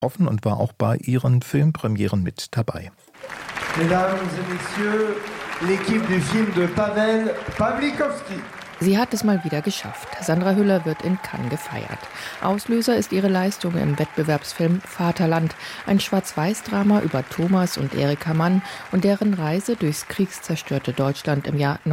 getroffen und war auch bei ihren Filmpremieren mit dabei. Mesdames et Messieurs, l'équipe du film de Paweł Pawlikowski. Sie hat es mal wieder geschafft. Sandra Hüller wird in Cannes gefeiert. Auslöser ist ihre Leistung im Wettbewerbsfilm Vaterland, ein Schwarz-Weiß-Drama über Thomas und Erika Mann und deren Reise durchs kriegszerstörte Deutschland im Jahr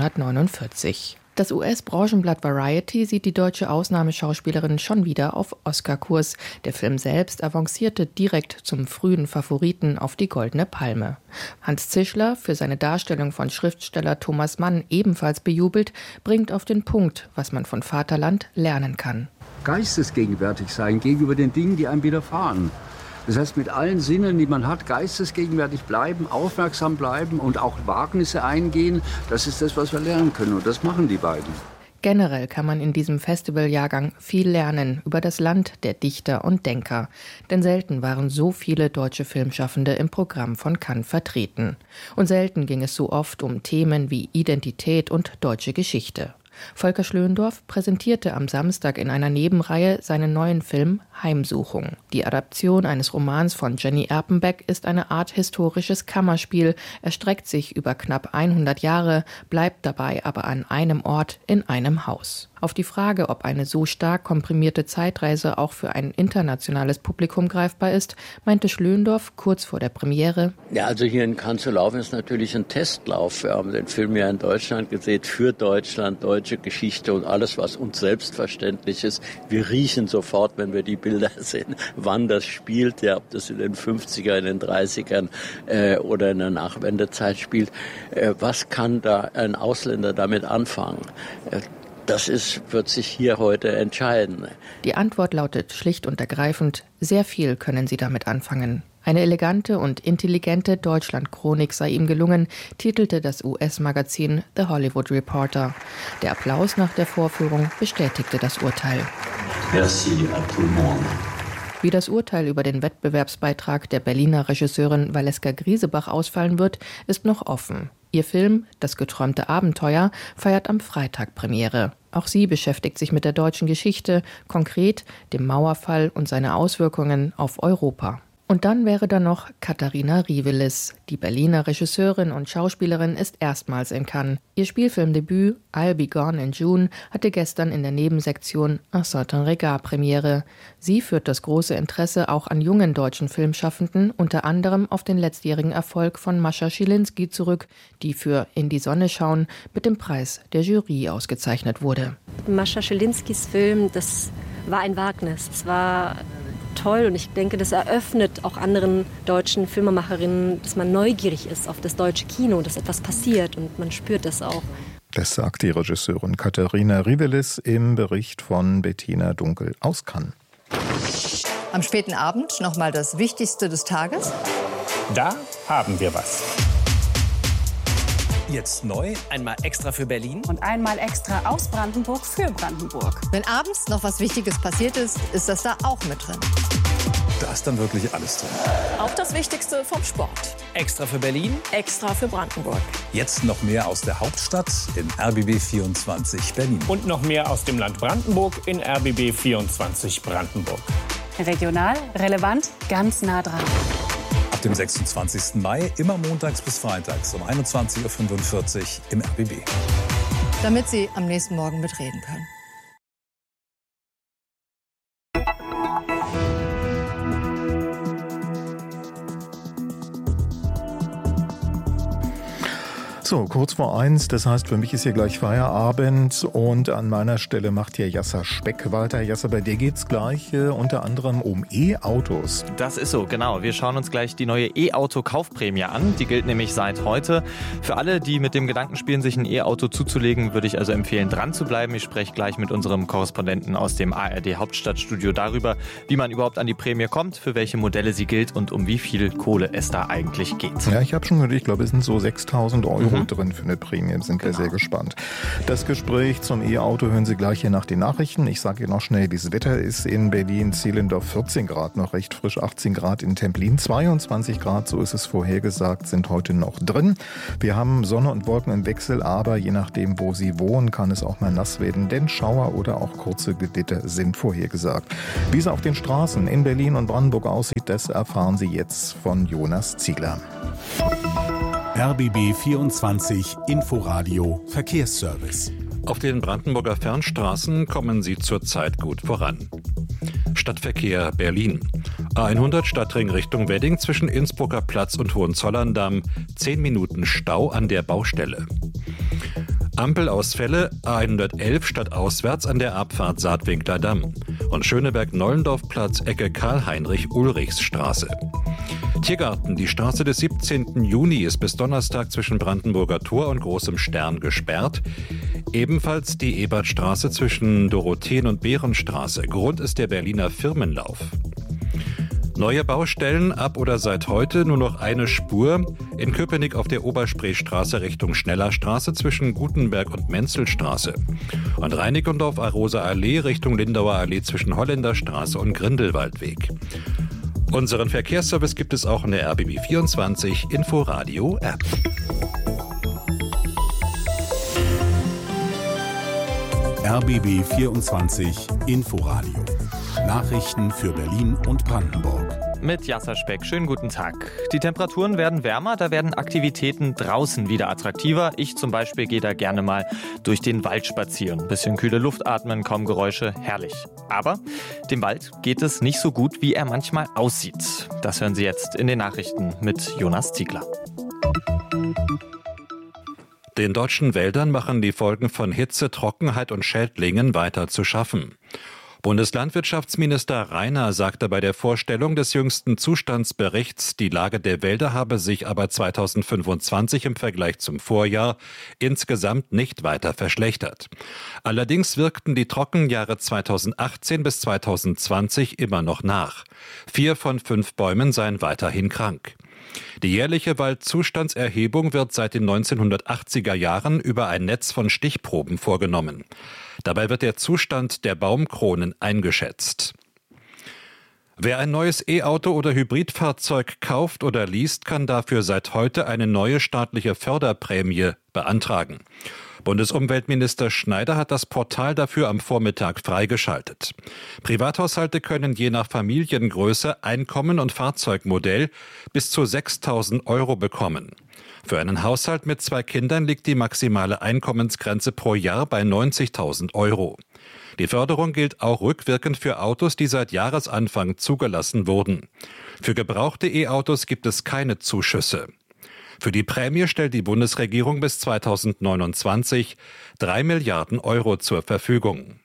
1949. Das US-Branchenblatt Variety sieht die deutsche Ausnahmeschauspielerin schon wieder auf Oscar-Kurs. Der Film selbst avancierte direkt zum frühen Favoriten auf die Goldene Palme. Hans Zischler, für seine Darstellung von Schriftsteller Thomas Mann ebenfalls bejubelt, bringt auf den Punkt, was man von Vaterland lernen kann. Geistesgegenwärtig sein gegenüber den Dingen, die einem widerfahren. Das heißt, mit allen Sinnen, die man hat, geistesgegenwärtig bleiben, aufmerksam bleiben und auch Wagnisse eingehen. Das ist das, was wir lernen können. Und das machen die beiden. Generell kann man in diesem Festivaljahrgang viel lernen über das Land der Dichter und Denker. Denn selten waren so viele deutsche Filmschaffende im Programm von Cannes vertreten. Und selten ging es so oft um Themen wie Identität und deutsche Geschichte. Volker Schlöndorff präsentierte am Samstag in einer Nebenreihe seinen neuen Film Heimsuchung. Die Adaption eines Romans von Jenny Erpenbeck ist eine Art historisches Kammerspiel, erstreckt sich über knapp 100 Jahre, bleibt dabei aber an einem Ort in einem Haus. Auf die Frage, ob eine so stark komprimierte Zeitreise auch für ein internationales Publikum greifbar ist, meinte Schlöndorff kurz vor der Premiere: Ja, also hier in Cannes zu laufen ist natürlich ein Testlauf. Wir haben den Film ja in Deutschland gesehen, für Deutschland, deutsche Geschichte und alles, was uns selbstverständlich ist. Wir riechen sofort, wenn wir die Bilder sehen, wann das spielt, ja, ob das in den 50er, in den 30ern oder in der Nachwendezeit spielt. Was kann da ein Ausländer damit anfangen? Das wird sich hier heute entscheiden. Die Antwort lautet schlicht und ergreifend: Sehr viel können Sie damit anfangen. Eine elegante und intelligente Deutschland-Chronik sei ihm gelungen, titelte das US-Magazin The Hollywood Reporter. Der Applaus nach der Vorführung bestätigte das Urteil. Merci à tout le monde. Wie das Urteil über den Wettbewerbsbeitrag der Berliner Regisseurin Valeska Griesebach ausfallen wird, ist noch offen. Ihr Film »Das geträumte Abenteuer« feiert am Freitag Premiere. Auch sie beschäftigt sich mit der deutschen Geschichte, konkret dem Mauerfall und seine Auswirkungen auf Europa. Und dann wäre da noch Katharina Rivelis. Die Berliner Regisseurin und Schauspielerin ist erstmals in Cannes. Ihr Spielfilmdebüt I'll Be Gone in June hatte gestern in der Nebensektion Un certain regard Premiere. Sie führt das große Interesse auch an jungen deutschen Filmschaffenden, unter anderem auf den letztjährigen Erfolg von Mascha Schilinski zurück, die für In die Sonne schauen mit dem Preis der Jury ausgezeichnet wurde. Mascha Schilinskis Film, das war ein Wagnis. Es war toll und ich denke, das eröffnet auch anderen deutschen Filmemacherinnen, dass man neugierig ist auf das deutsche Kino, dass etwas passiert und man spürt das auch. Das sagt die Regisseurin Katharina Rivelis im Bericht von Bettina Dunkel aus Cannes. Am späten Abend nochmal das Wichtigste des Tages. Da haben wir was. Jetzt neu, einmal extra für Berlin und einmal extra aus Brandenburg für Brandenburg. Wenn abends noch was Wichtiges passiert ist, ist das da auch mit drin. Da ist dann wirklich alles drin. Auch das Wichtigste vom Sport. Extra für Berlin, extra für Brandenburg. Jetzt noch mehr aus der Hauptstadt in RBB 24 Berlin. Und noch mehr aus dem Land Brandenburg in RBB 24 Brandenburg. Regional, relevant, ganz nah dran. Ab dem 26. Mai, immer montags bis freitags um 21:45 Uhr im RBB. Damit Sie am nächsten Morgen mitreden können. So, kurz vor 1, das heißt, für mich ist hier gleich Feierabend und an meiner Stelle macht hier Jasser Speck weiter. Jasser, bei dir geht's gleich unter anderem um E-Autos. Das ist so, genau. Wir schauen uns gleich die neue E-Auto-Kaufprämie an. Die gilt nämlich seit heute. Für alle, die mit dem Gedanken spielen, sich ein E-Auto zuzulegen, würde ich also empfehlen, dran zu bleiben. Ich spreche gleich mit unserem Korrespondenten aus dem ARD-Hauptstadtstudio darüber, wie man überhaupt an die Prämie kommt, für welche Modelle sie gilt und um wie viel Kohle es da eigentlich geht. Ja, ich habe schon gehört, ich glaube, es sind so 6.000 Euro drin für eine Prämie. Sind wir sehr gespannt. Das Gespräch zum E-Auto hören Sie gleich hier nach den Nachrichten. Ich sage Ihnen noch schnell, wie das Wetter ist. In Berlin-Zehlendorf 14 Grad, noch recht frisch, 18 Grad in Templin, 22 Grad, so ist es vorhergesagt, sind heute noch drin. Wir haben Sonne und Wolken im Wechsel, aber je nachdem, wo Sie wohnen, kann es auch mal nass werden, denn Schauer oder auch kurze Gewitter sind vorhergesagt. Wie es auf den Straßen in Berlin und Brandenburg aussieht, das erfahren Sie jetzt von Jonas Ziegler. RBB 24 Inforadio Verkehrsservice. Auf den Brandenburger Fernstraßen kommen Sie zurzeit gut voran. Stadtverkehr Berlin. A100 Stadtring Richtung Wedding zwischen Innsbrucker Platz und Hohenzollern-Damm. 10 Minuten Stau an der Baustelle. Ampelausfälle A111 stadtauswärts an der Abfahrt Saatwinkler Damm und Schöneberg-Nollendorf-Platz Ecke Karl-Heinrich-Ulrichs-Straße. Tiergarten, die Straße des 17. Juni ist bis Donnerstag zwischen Brandenburger Tor und Großem Stern gesperrt. Ebenfalls die Ebertstraße zwischen Dorotheen- und Bärenstraße. Grund ist der Berliner Firmenlauf. Neue Baustellen ab oder seit heute nur noch eine Spur. In Köpenick auf der Oberspreestraße Richtung Schnellerstraße zwischen Gutenberg und Menzelstraße. Und Reinickendorf-Arosa Allee Richtung Lindauer Allee zwischen Holländerstraße und Grindelwaldweg. Unseren Verkehrsservice gibt es auch in der RBB 24 Inforadio App. RBB 24 Inforadio. Nachrichten für Berlin und Brandenburg. Mit Yasser Speck, schönen guten Tag. Die Temperaturen werden wärmer, da werden Aktivitäten draußen wieder attraktiver. Ich zum Beispiel gehe da gerne mal durch den Wald spazieren. Bisschen kühle Luft atmen, kaum Geräusche, herrlich. Aber dem Wald geht es nicht so gut, wie er manchmal aussieht. Das hören Sie jetzt in den Nachrichten mit Jonas Ziegler. Den deutschen Wäldern machen die Folgen von Hitze, Trockenheit und Schädlingen weiter zu schaffen. Bundeslandwirtschaftsminister Rainer sagte bei der Vorstellung des jüngsten Zustandsberichts, die Lage der Wälder habe sich aber 2025 im Vergleich zum Vorjahr insgesamt nicht weiter verschlechtert. Allerdings wirkten die Trockenjahre 2018 bis 2020 immer noch nach. 4 von 5 Bäumen seien weiterhin krank. Die jährliche Waldzustandserhebung wird seit den 1980er Jahren über ein Netz von Stichproben vorgenommen. Dabei wird der Zustand der Baumkronen eingeschätzt. Wer ein neues E-Auto oder Hybridfahrzeug kauft oder least, kann dafür seit heute eine neue staatliche Förderprämie beantragen. Bundesumweltminister Schneider hat das Portal dafür am Vormittag freigeschaltet. Privathaushalte können je nach Familiengröße, Einkommen und Fahrzeugmodell bis zu 6.000 € bekommen. Für einen Haushalt mit 2 Kindern liegt die maximale Einkommensgrenze pro Jahr bei 90.000 €. Die Förderung gilt auch rückwirkend für Autos, die seit Jahresanfang zugelassen wurden. Für gebrauchte E-Autos gibt es keine Zuschüsse. Für die Prämie stellt die Bundesregierung bis 2029 3 Milliarden € zur Verfügung.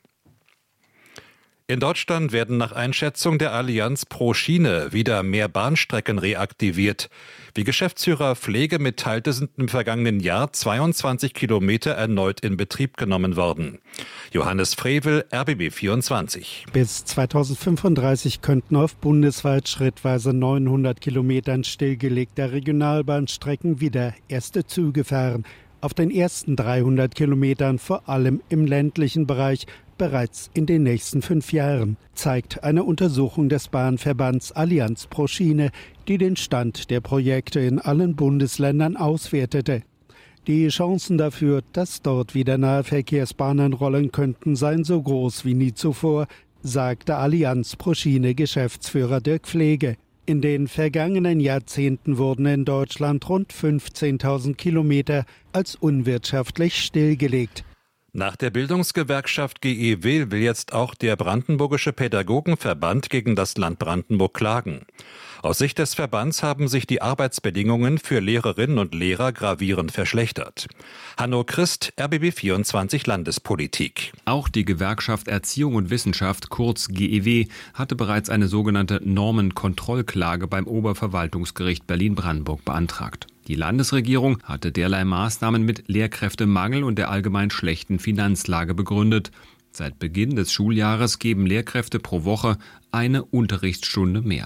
In Deutschland werden nach Einschätzung der Allianz pro Schiene wieder mehr Bahnstrecken reaktiviert. Wie Geschäftsführer Pflege mitteilte, sind im vergangenen Jahr 22 Kilometer erneut in Betrieb genommen worden. Johannes Frevel, RBB 24. Bis 2035 könnten auf bundesweit schrittweise 900 Kilometern stillgelegter Regionalbahnstrecken wieder erste Züge fahren. Auf den ersten 300 Kilometern, vor allem im ländlichen Bereich, bereits in den nächsten 5 Jahren, zeigt eine Untersuchung des Bahnverbands Allianz pro Schiene, die den Stand der Projekte in allen Bundesländern auswertete. Die Chancen dafür, dass dort wieder Nahverkehrsbahnen rollen könnten, seien so groß wie nie zuvor, sagte Allianz pro Schiene Geschäftsführer Dirk Pflege. In den vergangenen Jahrzehnten wurden in Deutschland rund 15.000 Kilometer als unwirtschaftlich stillgelegt. Nach der Bildungsgewerkschaft GEW will jetzt auch der Brandenburgische Pädagogenverband gegen das Land Brandenburg klagen. Aus Sicht des Verbands haben sich die Arbeitsbedingungen für Lehrerinnen und Lehrer gravierend verschlechtert. Hanno Christ, RBB 24 Landespolitik. Auch die Gewerkschaft Erziehung und Wissenschaft, kurz GEW, hatte bereits eine sogenannte Normenkontrollklage beim Oberverwaltungsgericht Berlin-Brandenburg beantragt. Die Landesregierung hatte derlei Maßnahmen mit Lehrkräftemangel und der allgemein schlechten Finanzlage begründet. Seit Beginn des Schuljahres geben Lehrkräfte pro Woche eine Unterrichtsstunde mehr.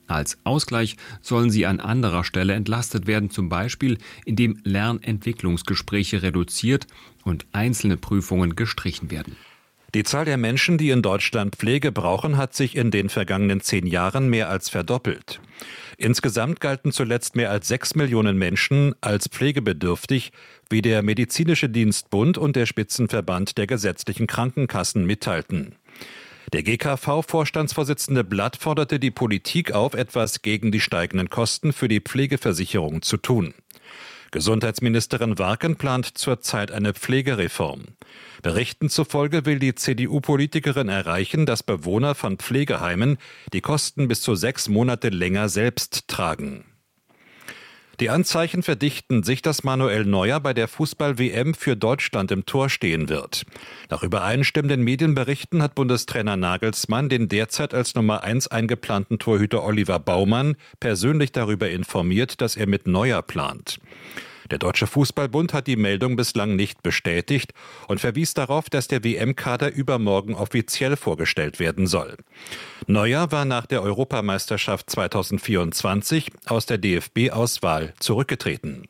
Als Ausgleich sollen sie an anderer Stelle entlastet werden, zum Beispiel indem Lernentwicklungsgespräche reduziert und einzelne Prüfungen gestrichen werden. Die Zahl der Menschen, die in Deutschland Pflege brauchen, hat sich in den vergangenen 10 Jahren mehr als verdoppelt. Insgesamt galten zuletzt mehr als 6 Millionen Menschen als pflegebedürftig, wie der Medizinische Dienstbund und der Spitzenverband der gesetzlichen Krankenkassen mitteilten. Der GKV-Vorstandsvorsitzende Blatt forderte die Politik auf, etwas gegen die steigenden Kosten für die Pflegeversicherung zu tun. Gesundheitsministerin Warken plant zurzeit eine Pflegereform. Berichten zufolge will die CDU-Politikerin erreichen, dass Bewohner von Pflegeheimen die Kosten bis zu 6 Monate länger selbst tragen. Die Anzeichen verdichten sich, dass Manuel Neuer bei der Fußball-WM für Deutschland im Tor stehen wird. Nach übereinstimmenden Medienberichten hat Bundestrainer Nagelsmann den derzeit als Nummer 1 eingeplanten Torhüter Oliver Baumann persönlich darüber informiert, dass er mit Neuer plant. Der Deutsche Fußballbund hat die Meldung bislang nicht bestätigt und verwies darauf, dass der WM-Kader übermorgen offiziell vorgestellt werden soll. Neuer war nach der Europameisterschaft 2024 aus der DFB-Auswahl zurückgetreten.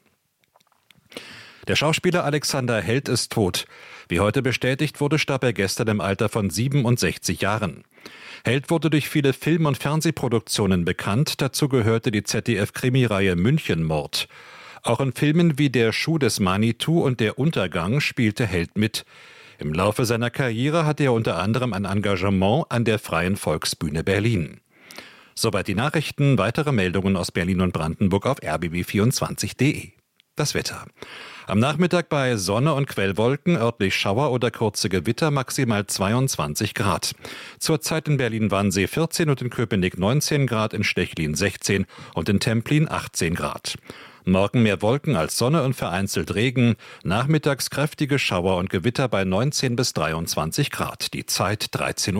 Der Schauspieler Alexander Held ist tot. Wie heute bestätigt wurde, starb er gestern im Alter von 67 Jahren. Held wurde durch viele Film- und Fernsehproduktionen bekannt. Dazu gehörte die ZDF-Krimireihe Münchenmord. Auch in Filmen wie Der Schuh des Manitou und Der Untergang spielte Held mit. Im Laufe seiner Karriere hatte er unter anderem ein Engagement an der Freien Volksbühne Berlin. Soweit die Nachrichten. Weitere Meldungen aus Berlin und Brandenburg auf rbb24.de. Das Wetter. Am Nachmittag bei Sonne und Quellwolken, örtlich Schauer oder kurze Gewitter, maximal 22 Grad. Zurzeit in Berlin-Wannsee 14 und in Köpenick 19 Grad, in Stechlin 16 und in Templin 18 Grad. Morgen mehr Wolken als Sonne und vereinzelt Regen. Nachmittags kräftige Schauer und Gewitter bei 19 bis 23 Grad. Die Zeit 13:05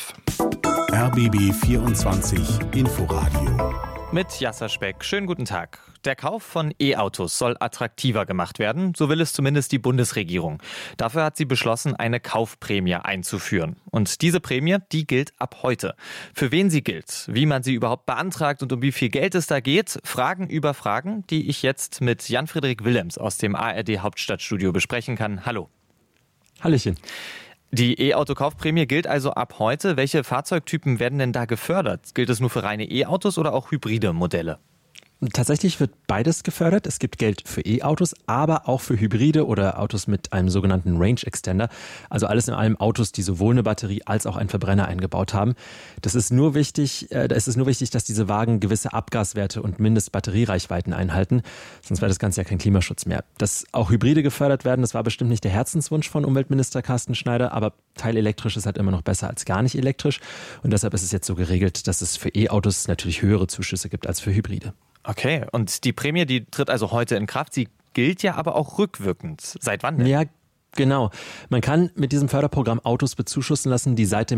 Uhr. RBB 24 Inforadio. Mit Jasser Speck. Schönen guten Tag. Der Kauf von E-Autos soll attraktiver gemacht werden, so will es zumindest die Bundesregierung. Dafür hat sie beschlossen, eine Kaufprämie einzuführen. Und diese Prämie, die gilt ab heute. Für wen sie gilt, wie man sie überhaupt beantragt und um wie viel Geld es da geht, Fragen über Fragen, die ich jetzt mit Jan-Friedrich Willems aus dem ARD Hauptstadtstudio besprechen kann. Hallo. Hallöchen. Die E-Auto-Kaufprämie gilt also ab heute. Welche Fahrzeugtypen werden denn da gefördert? Gilt es nur für reine E-Autos oder auch hybride Modelle? Tatsächlich wird beides gefördert. Es gibt Geld für E-Autos, aber auch für Hybride oder Autos mit einem sogenannten Range Extender. Also alles in allem Autos, die sowohl eine Batterie als auch einen Verbrenner eingebaut haben. Da ist es nur wichtig, dass diese Wagen gewisse Abgaswerte und Mindestbatteriereichweiten einhalten. Sonst wäre das Ganze ja kein Klimaschutz mehr. Dass auch Hybride gefördert werden, das war bestimmt nicht der Herzenswunsch von Umweltminister Carsten Schneider, aber teilelektrisch ist halt immer noch besser als gar nicht elektrisch. Und deshalb ist es jetzt so geregelt, dass es für E-Autos natürlich höhere Zuschüsse gibt als für Hybride. Okay, und die Prämie, die tritt also heute in Kraft. Sie gilt ja aber auch rückwirkend. Seit wann denn? Ja, genau. Man kann mit diesem Förderprogramm Autos bezuschussen lassen, die seit dem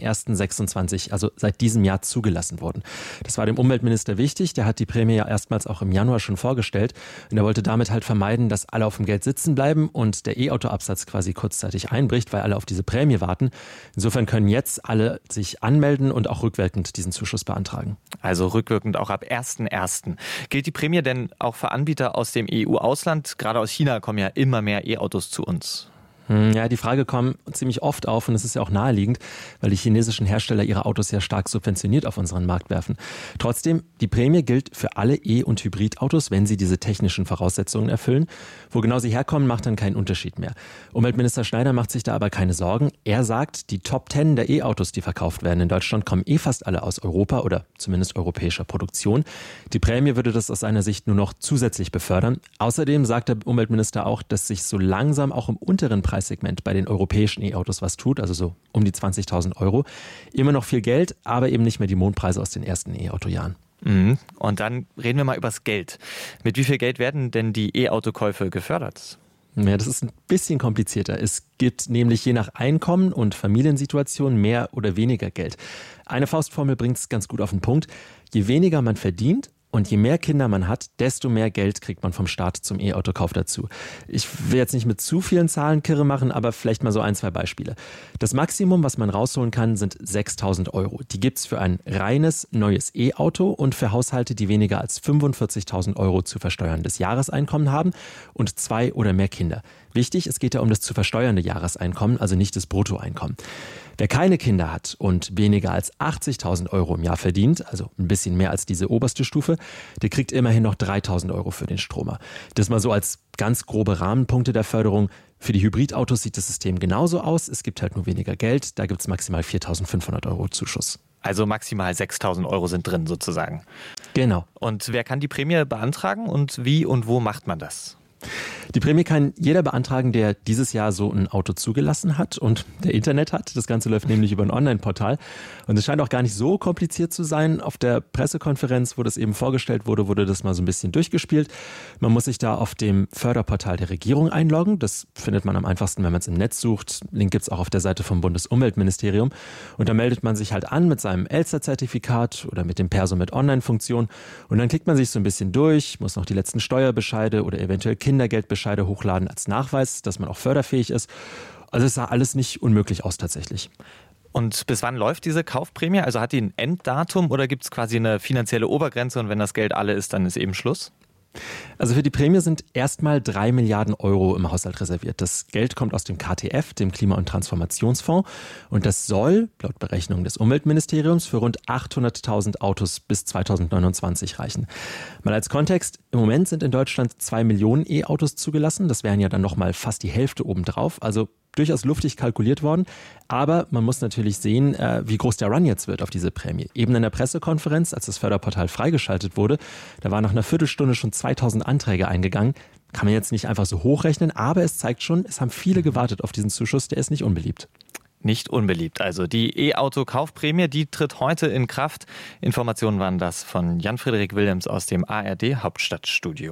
01.01.26, also seit diesem Jahr zugelassen wurden. Das war dem Umweltminister wichtig. Der hat die Prämie ja erstmals auch im Januar schon vorgestellt. Und er wollte damit halt vermeiden, dass alle auf dem Geld sitzen bleiben und der E-Auto-Absatz quasi kurzzeitig einbricht, weil alle auf diese Prämie warten. Insofern können jetzt alle sich anmelden und auch rückwirkend diesen Zuschuss beantragen. Also rückwirkend auch ab 01.01. Gilt die Prämie denn auch für Anbieter aus dem EU-Ausland? Gerade aus China kommen ja immer mehr E-Autos zu uns. Ja, die Frage kommt ziemlich oft auf und es ist ja auch naheliegend, weil die chinesischen Hersteller ihre Autos ja stark subventioniert auf unseren Markt werfen. Trotzdem, die Prämie gilt für alle E- und Hybridautos, wenn sie diese technischen Voraussetzungen erfüllen. Wo genau sie herkommen, macht dann keinen Unterschied mehr. Umweltminister Schneider macht sich da aber keine Sorgen. Er sagt, die Top 10 der E-Autos, die verkauft werden in Deutschland, kommen fast alle aus Europa oder zumindest europäischer Produktion. Die Prämie würde das aus seiner Sicht nur noch zusätzlich befördern. Außerdem sagt der Umweltminister auch, dass sich so langsam auch im unteren Preissegment bei den europäischen E-Autos was tut, also so um die 20.000 Euro. Immer noch viel Geld, aber eben nicht mehr die Mondpreise aus den ersten E-Auto-Jahren. Und dann reden wir mal über das Geld. Mit wie viel Geld werden denn die E-Auto-Käufe gefördert? Ja, das ist ein bisschen komplizierter. Es gibt nämlich je nach Einkommen und Familiensituation mehr oder weniger Geld. Eine Faustformel bringt es ganz gut auf den Punkt. Je weniger man verdient, Und je mehr Kinder man hat, desto mehr Geld kriegt man vom Staat zum E-Autokauf dazu. Ich will jetzt nicht mit zu vielen Zahlen kirre machen, aber vielleicht mal so 1, 2 Beispiele. Das Maximum, was man rausholen kann, sind 6.000 €. Die gibt's für ein reines neues E-Auto und für Haushalte, die weniger als 45.000 € zu versteuerndes Jahreseinkommen haben und 2 oder mehr Kinder. Wichtig, es geht ja um das zu versteuernde Jahreseinkommen, also nicht das Bruttoeinkommen. Wer keine Kinder hat und weniger als 80.000 € im Jahr verdient, also ein bisschen mehr als diese oberste Stufe, der kriegt immerhin noch 3.000 € für den Stromer. Das mal so als ganz grobe Rahmenpunkte der Förderung. Für die Hybridautos sieht das System genauso aus. Es gibt halt nur weniger Geld. Da gibt es maximal 4.500 € Zuschuss. Also maximal 6.000 € sind drin sozusagen. Genau. Und wer kann die Prämie beantragen und wie und wo macht man das? Die Prämie kann jeder beantragen, der dieses Jahr so ein Auto zugelassen hat und der Internet hat. Das Ganze läuft nämlich über ein Online-Portal. Und es scheint auch gar nicht so kompliziert zu sein. Auf der Pressekonferenz, wo das eben vorgestellt wurde, wurde das mal so ein bisschen durchgespielt. Man muss sich da auf dem Förderportal der Regierung einloggen. Das findet man am einfachsten, wenn man es im Netz sucht. Link gibt es auch auf der Seite vom Bundesumweltministerium. Und da meldet man sich halt an mit seinem Elster-Zertifikat oder mit dem Perso mit Online-Funktion. Und dann klickt man sich so ein bisschen durch, muss noch die letzten Steuerbescheide oder eventuell Kindergeldbescheide hochladen als Nachweis, dass man auch förderfähig ist. Also es sah alles nicht unmöglich aus tatsächlich. Und bis wann läuft diese Kaufprämie? Also hat die ein Enddatum oder gibt es quasi eine finanzielle Obergrenze und wenn das Geld alle ist, dann ist eben Schluss? Also für die Prämie sind erstmal 3 Milliarden € im Haushalt reserviert. Das Geld kommt aus dem KTF, dem Klima- und Transformationsfonds. Und das soll, laut Berechnung des Umweltministeriums, für rund 800.000 Autos bis 2029 reichen. Mal als Kontext, im Moment sind in Deutschland 2 Millionen E-Autos zugelassen. Das wären ja dann nochmal fast die Hälfte obendrauf. Also durchaus luftig kalkuliert worden. Aber man muss natürlich sehen, wie groß der Run jetzt wird auf diese Prämie. Eben in der Pressekonferenz, als das Förderportal freigeschaltet wurde, da waren nach einer Viertelstunde schon 2.000 Anträge eingegangen. Kann man jetzt nicht einfach so hochrechnen, aber es zeigt schon, es haben viele gewartet auf diesen Zuschuss, der ist nicht unbeliebt. Nicht unbeliebt. Also die E-Auto-Kaufprämie, die tritt heute in Kraft. Informationen waren das von Jan-Frederik Wilhelms aus dem ARD Hauptstadtstudio.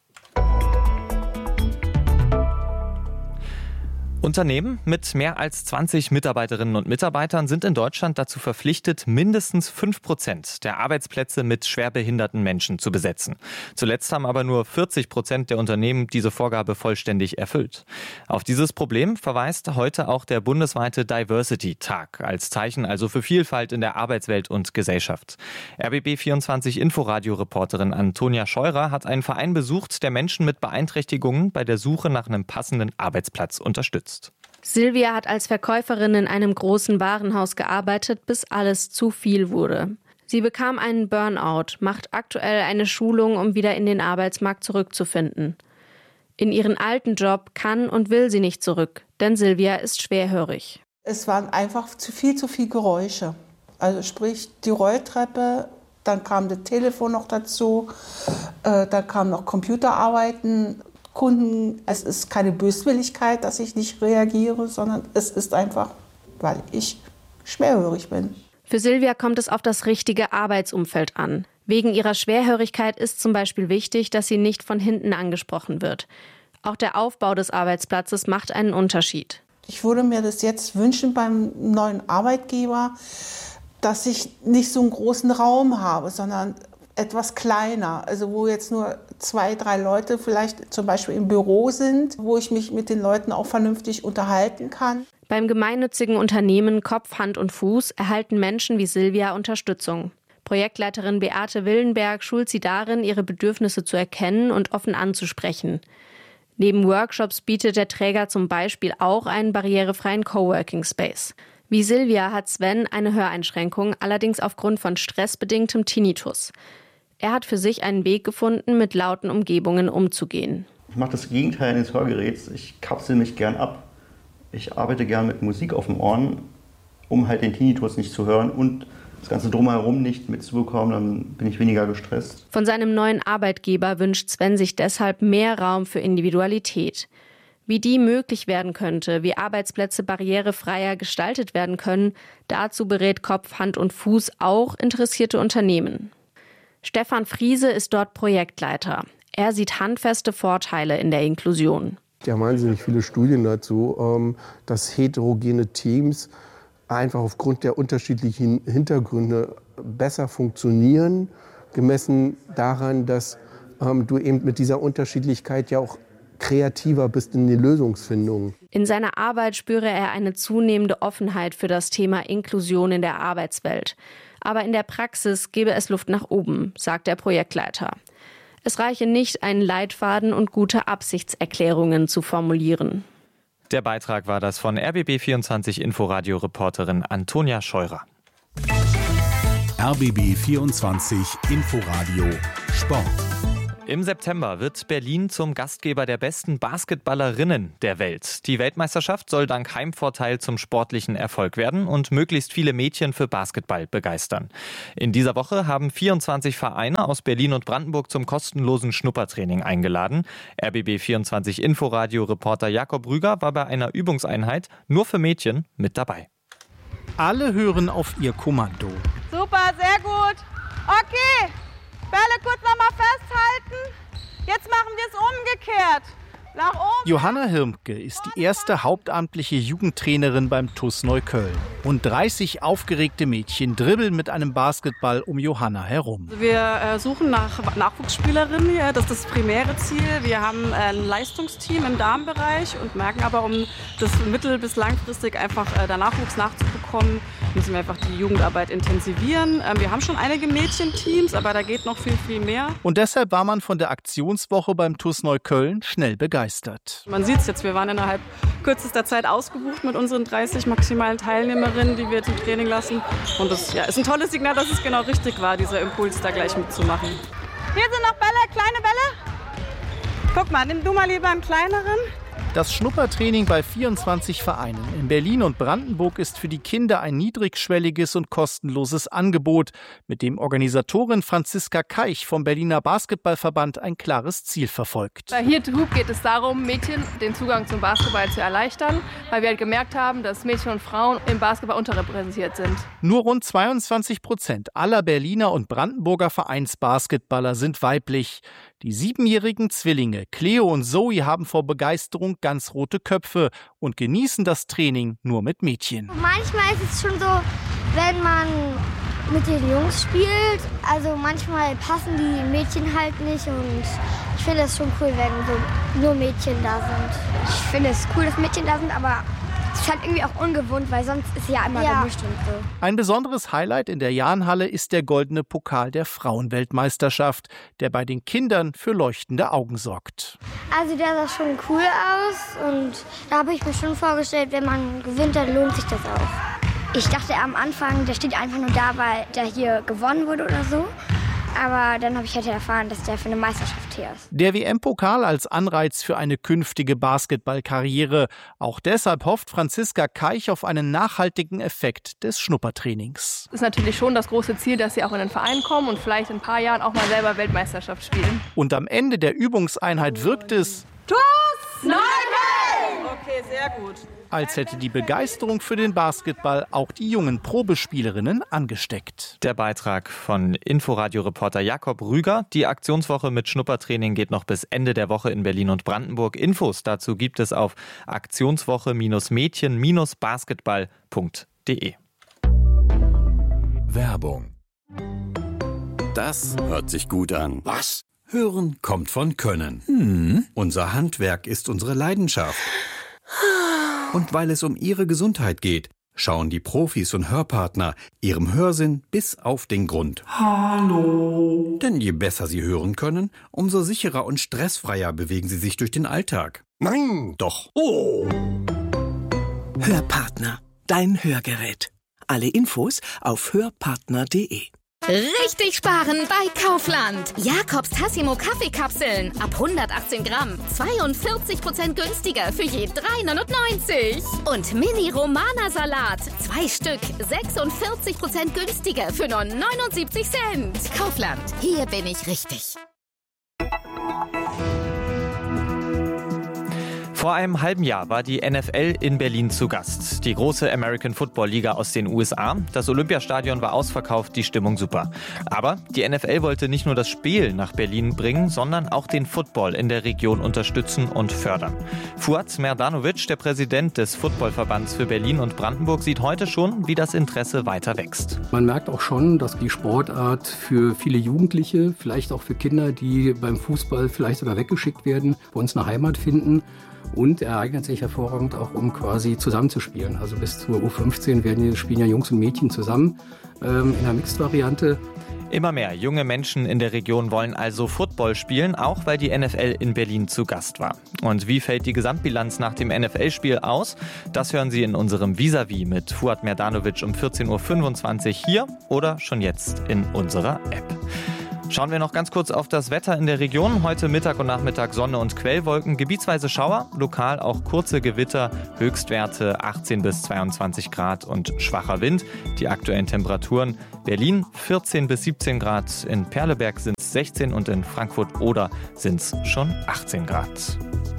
Unternehmen mit mehr als 20 Mitarbeiterinnen und Mitarbeitern sind in Deutschland dazu verpflichtet, mindestens 5% der Arbeitsplätze mit schwerbehinderten Menschen zu besetzen. Zuletzt haben aber nur 40% der Unternehmen diese Vorgabe vollständig erfüllt. Auf dieses Problem verweist heute auch der bundesweite Diversity-Tag, als Zeichen also für Vielfalt in der Arbeitswelt und Gesellschaft. RBB24 Inforadio-Reporterin Antonia Scheurer hat einen Verein besucht, der Menschen mit Beeinträchtigungen bei der Suche nach einem passenden Arbeitsplatz unterstützt. Silvia hat als Verkäuferin in einem großen Warenhaus gearbeitet, bis alles zu viel wurde. Sie bekam einen Burnout, macht aktuell eine Schulung, um wieder in den Arbeitsmarkt zurückzufinden. In ihren alten Job kann und will sie nicht zurück, denn Silvia ist schwerhörig. Es waren einfach zu viel Geräusche. Also sprich die Rolltreppe, dann kam das Telefon noch dazu, dann kam noch Computerarbeiten. Kunden, es ist keine Böswilligkeit, dass ich nicht reagiere, sondern es ist einfach, weil ich schwerhörig bin. Für Silvia kommt es auf das richtige Arbeitsumfeld an. Wegen ihrer Schwerhörigkeit ist zum Beispiel wichtig, dass sie nicht von hinten angesprochen wird. Auch der Aufbau des Arbeitsplatzes macht einen Unterschied. Ich würde mir das jetzt wünschen beim neuen Arbeitgeber, dass ich nicht so einen großen Raum habe, sondern etwas kleiner, also wo jetzt nur 2, 3 Leute vielleicht zum Beispiel im Büro sind, wo ich mich mit den Leuten auch vernünftig unterhalten kann. Beim gemeinnützigen Unternehmen Kopf, Hand und Fuß erhalten Menschen wie Silvia Unterstützung. Projektleiterin Beate Willenberg schult sie darin, ihre Bedürfnisse zu erkennen und offen anzusprechen. Neben Workshops bietet der Träger zum Beispiel auch einen barrierefreien Coworking Space. Wie Silvia hat Sven eine Höreinschränkung, allerdings aufgrund von stressbedingtem Tinnitus. Er hat für sich einen Weg gefunden, mit lauten Umgebungen umzugehen. Ich mache das Gegenteil eines Hörgeräts. Ich kapsel mich gern ab. Ich arbeite gern mit Musik auf den Ohren, um halt den Tinnitus nicht zu hören und das Ganze drumherum nicht mitzubekommen, dann bin ich weniger gestresst. Von seinem neuen Arbeitgeber wünscht Sven sich deshalb mehr Raum für Individualität. Wie die möglich werden könnte, wie Arbeitsplätze barrierefreier gestaltet werden können, dazu berät Kopf, Hand und Fuß auch interessierte Unternehmen. Stefan Friese ist dort Projektleiter. Er sieht handfeste Vorteile in der Inklusion. Wir haben wahnsinnig viele Studien dazu, dass heterogene Teams einfach aufgrund der unterschiedlichen Hintergründe besser funktionieren, gemessen daran, dass du eben mit dieser Unterschiedlichkeit ja auch kreativer bist in die Lösungsfindung. In seiner Arbeit spüre er eine zunehmende Offenheit für das Thema Inklusion in der Arbeitswelt. Aber in der Praxis gebe es Luft nach oben, sagt der Projektleiter. Es reiche nicht, einen Leitfaden und gute Absichtserklärungen zu formulieren. Der Beitrag war das von RBB24 Inforadio-Reporterin Antonia Scheurer. RBB24 Inforadio Sport. Im September wird Berlin zum Gastgeber der besten Basketballerinnen der Welt. Die Weltmeisterschaft soll dank Heimvorteil zum sportlichen Erfolg werden und möglichst viele Mädchen für Basketball begeistern. In dieser Woche haben 24 Vereine aus Berlin und Brandenburg zum kostenlosen Schnuppertraining eingeladen. RBB24 Inforadio-Reporter Jakob Rüger war bei einer Übungseinheit nur für Mädchen mit dabei. Alle hören auf ihr Kommando. Super, sehr gut. Okay. Bälle kurz nochmal festhalten. Jetzt machen wir es umgekehrt. Nach oben. Johanna Hirmke ist die erste hauptamtliche Jugendtrainerin beim TuS Neukölln. Und 30 aufgeregte Mädchen dribbeln mit einem Basketball um Johanna herum. Wir suchen nach Nachwuchsspielerinnen hier, das ist das primäre Ziel. Wir haben ein Leistungsteam im Damenbereich und merken aber, um das mittel- bis langfristig einfach da Nachwuchs nachzubekommen, müssen wir einfach die Jugendarbeit intensivieren. Wir haben schon einige Mädchenteams, aber da geht noch viel, viel mehr. Und deshalb war man von der Aktionswoche beim TuS Neukölln schnell begeistert. Man sieht es jetzt, wir waren innerhalb kürzester Zeit ausgebucht mit unseren 30 maximalen Teilnehmerinnen, die wir zum Training lassen. Und das ist ein tolles Signal, dass es genau richtig war, dieser Impuls da gleich mitzumachen. Hier sind noch Bälle, kleine Bälle. Guck mal, nimm du mal lieber einen kleineren. Das Schnuppertraining bei 24 Vereinen in Berlin und Brandenburg ist für die Kinder ein niedrigschwelliges und kostenloses Angebot, mit dem Organisatorin Franziska Keich vom Berliner Basketballverband ein klares Ziel verfolgt. Bei Here to Hoop geht es darum, Mädchen den Zugang zum Basketball zu erleichtern, weil wir halt gemerkt haben, dass Mädchen und Frauen im Basketball unterrepräsentiert sind. Nur rund 22% aller Berliner und Brandenburger Vereinsbasketballer sind weiblich. Die 7-jährigen Zwillinge Cleo und Zoe haben vor Begeisterung ganz rote Köpfe und genießen das Training nur mit Mädchen. Manchmal ist es schon so, wenn man mit den Jungs spielt, also manchmal passen die Mädchen halt nicht und ich finde es schon cool, wenn so nur Mädchen da sind. Ich finde es cool, dass Mädchen da sind, aber es ist halt irgendwie auch ungewohnt, weil sonst ist ja immer gemischt und so. Ein besonderes Highlight in der Jahnhalle ist der goldene Pokal der Frauenweltmeisterschaft, der bei den Kindern für leuchtende Augen sorgt. Also der sah schon cool aus und da habe ich mir schon vorgestellt, wenn man gewinnt, dann lohnt sich das auch. Ich dachte am Anfang, der steht einfach nur da, weil der hier gewonnen wurde oder so. Aber dann habe ich halt erfahren, dass der für eine Meisterschaft hier ist. Der WM-Pokal als Anreiz für eine künftige Basketballkarriere. Auch deshalb hofft Franziska Keich auf einen nachhaltigen Effekt des Schnuppertrainings. Es ist natürlich schon das große Ziel, dass sie auch in den Verein kommen und vielleicht in ein paar Jahren auch mal selber Weltmeisterschaft spielen. Und am Ende der Übungseinheit wirkt es, TuS Neukölln! Okay, sehr gut. als hätte die Begeisterung für den Basketball auch die jungen Probespielerinnen angesteckt. Der Beitrag von Inforadio-Reporter Jakob Rüger. Die Aktionswoche mit Schnuppertraining geht noch bis Ende der Woche in Berlin und Brandenburg. Infos dazu gibt es auf aktionswoche-mädchen-basketball.de. Werbung. Das hört sich gut an. Was? Hören kommt von Können. Unser Handwerk ist unsere Leidenschaft. Und weil es um Ihre Gesundheit geht, schauen die Profis und Hörpartner Ihrem Hörsinn bis auf den Grund. Hallo. Denn je besser Sie hören können, umso sicherer und stressfreier bewegen Sie sich durch den Alltag. Nein. Doch. Oh. Hörpartner, dein Hörgerät. Alle Infos auf hörpartner.de. Richtig sparen bei Kaufland. Jakobs Tassimo Kaffeekapseln ab 118 Gramm. 42% günstiger für je 3,99. Und Mini Romana Salat. 2 Stück. 46% günstiger für nur 79 Cent. Kaufland. Hier bin ich richtig. Vor einem halben Jahr war die NFL in Berlin zu Gast. Die große American Football Liga aus den USA. Das Olympiastadion war ausverkauft, die Stimmung super. Aber die NFL wollte nicht nur das Spiel nach Berlin bringen, sondern auch den Football in der Region unterstützen und fördern. Fuad Merdanovic, der Präsident des Footballverbands für Berlin und Brandenburg, sieht heute schon, wie das Interesse weiter wächst. Man merkt auch schon, dass die Sportart für viele Jugendliche, vielleicht auch für Kinder, die beim Fußball vielleicht sogar weggeschickt werden, bei uns eine Heimat finden. Und er eignet sich hervorragend auch, um quasi zusammenzuspielen. Also bis zur U15 spielen ja Jungs und Mädchen zusammen in einer Mixed-Variante. Immer mehr junge Menschen in der Region wollen also Football spielen, auch weil die NFL in Berlin zu Gast war. Und wie fällt die Gesamtbilanz nach dem NFL-Spiel aus? Das hören Sie in unserem Vis-a-vis mit Fuad Merdanovic um 14.25 Uhr hier oder schon jetzt in unserer App. Schauen wir noch ganz kurz auf das Wetter in der Region. Heute Mittag und Nachmittag Sonne und Quellwolken, gebietsweise Schauer, lokal auch kurze Gewitter, Höchstwerte 18 bis 22 Grad und schwacher Wind. Die aktuellen Temperaturen: Berlin 14 bis 17 Grad, in Perleberg sind es 16 und in Frankfurt-Oder sind es schon 18 Grad.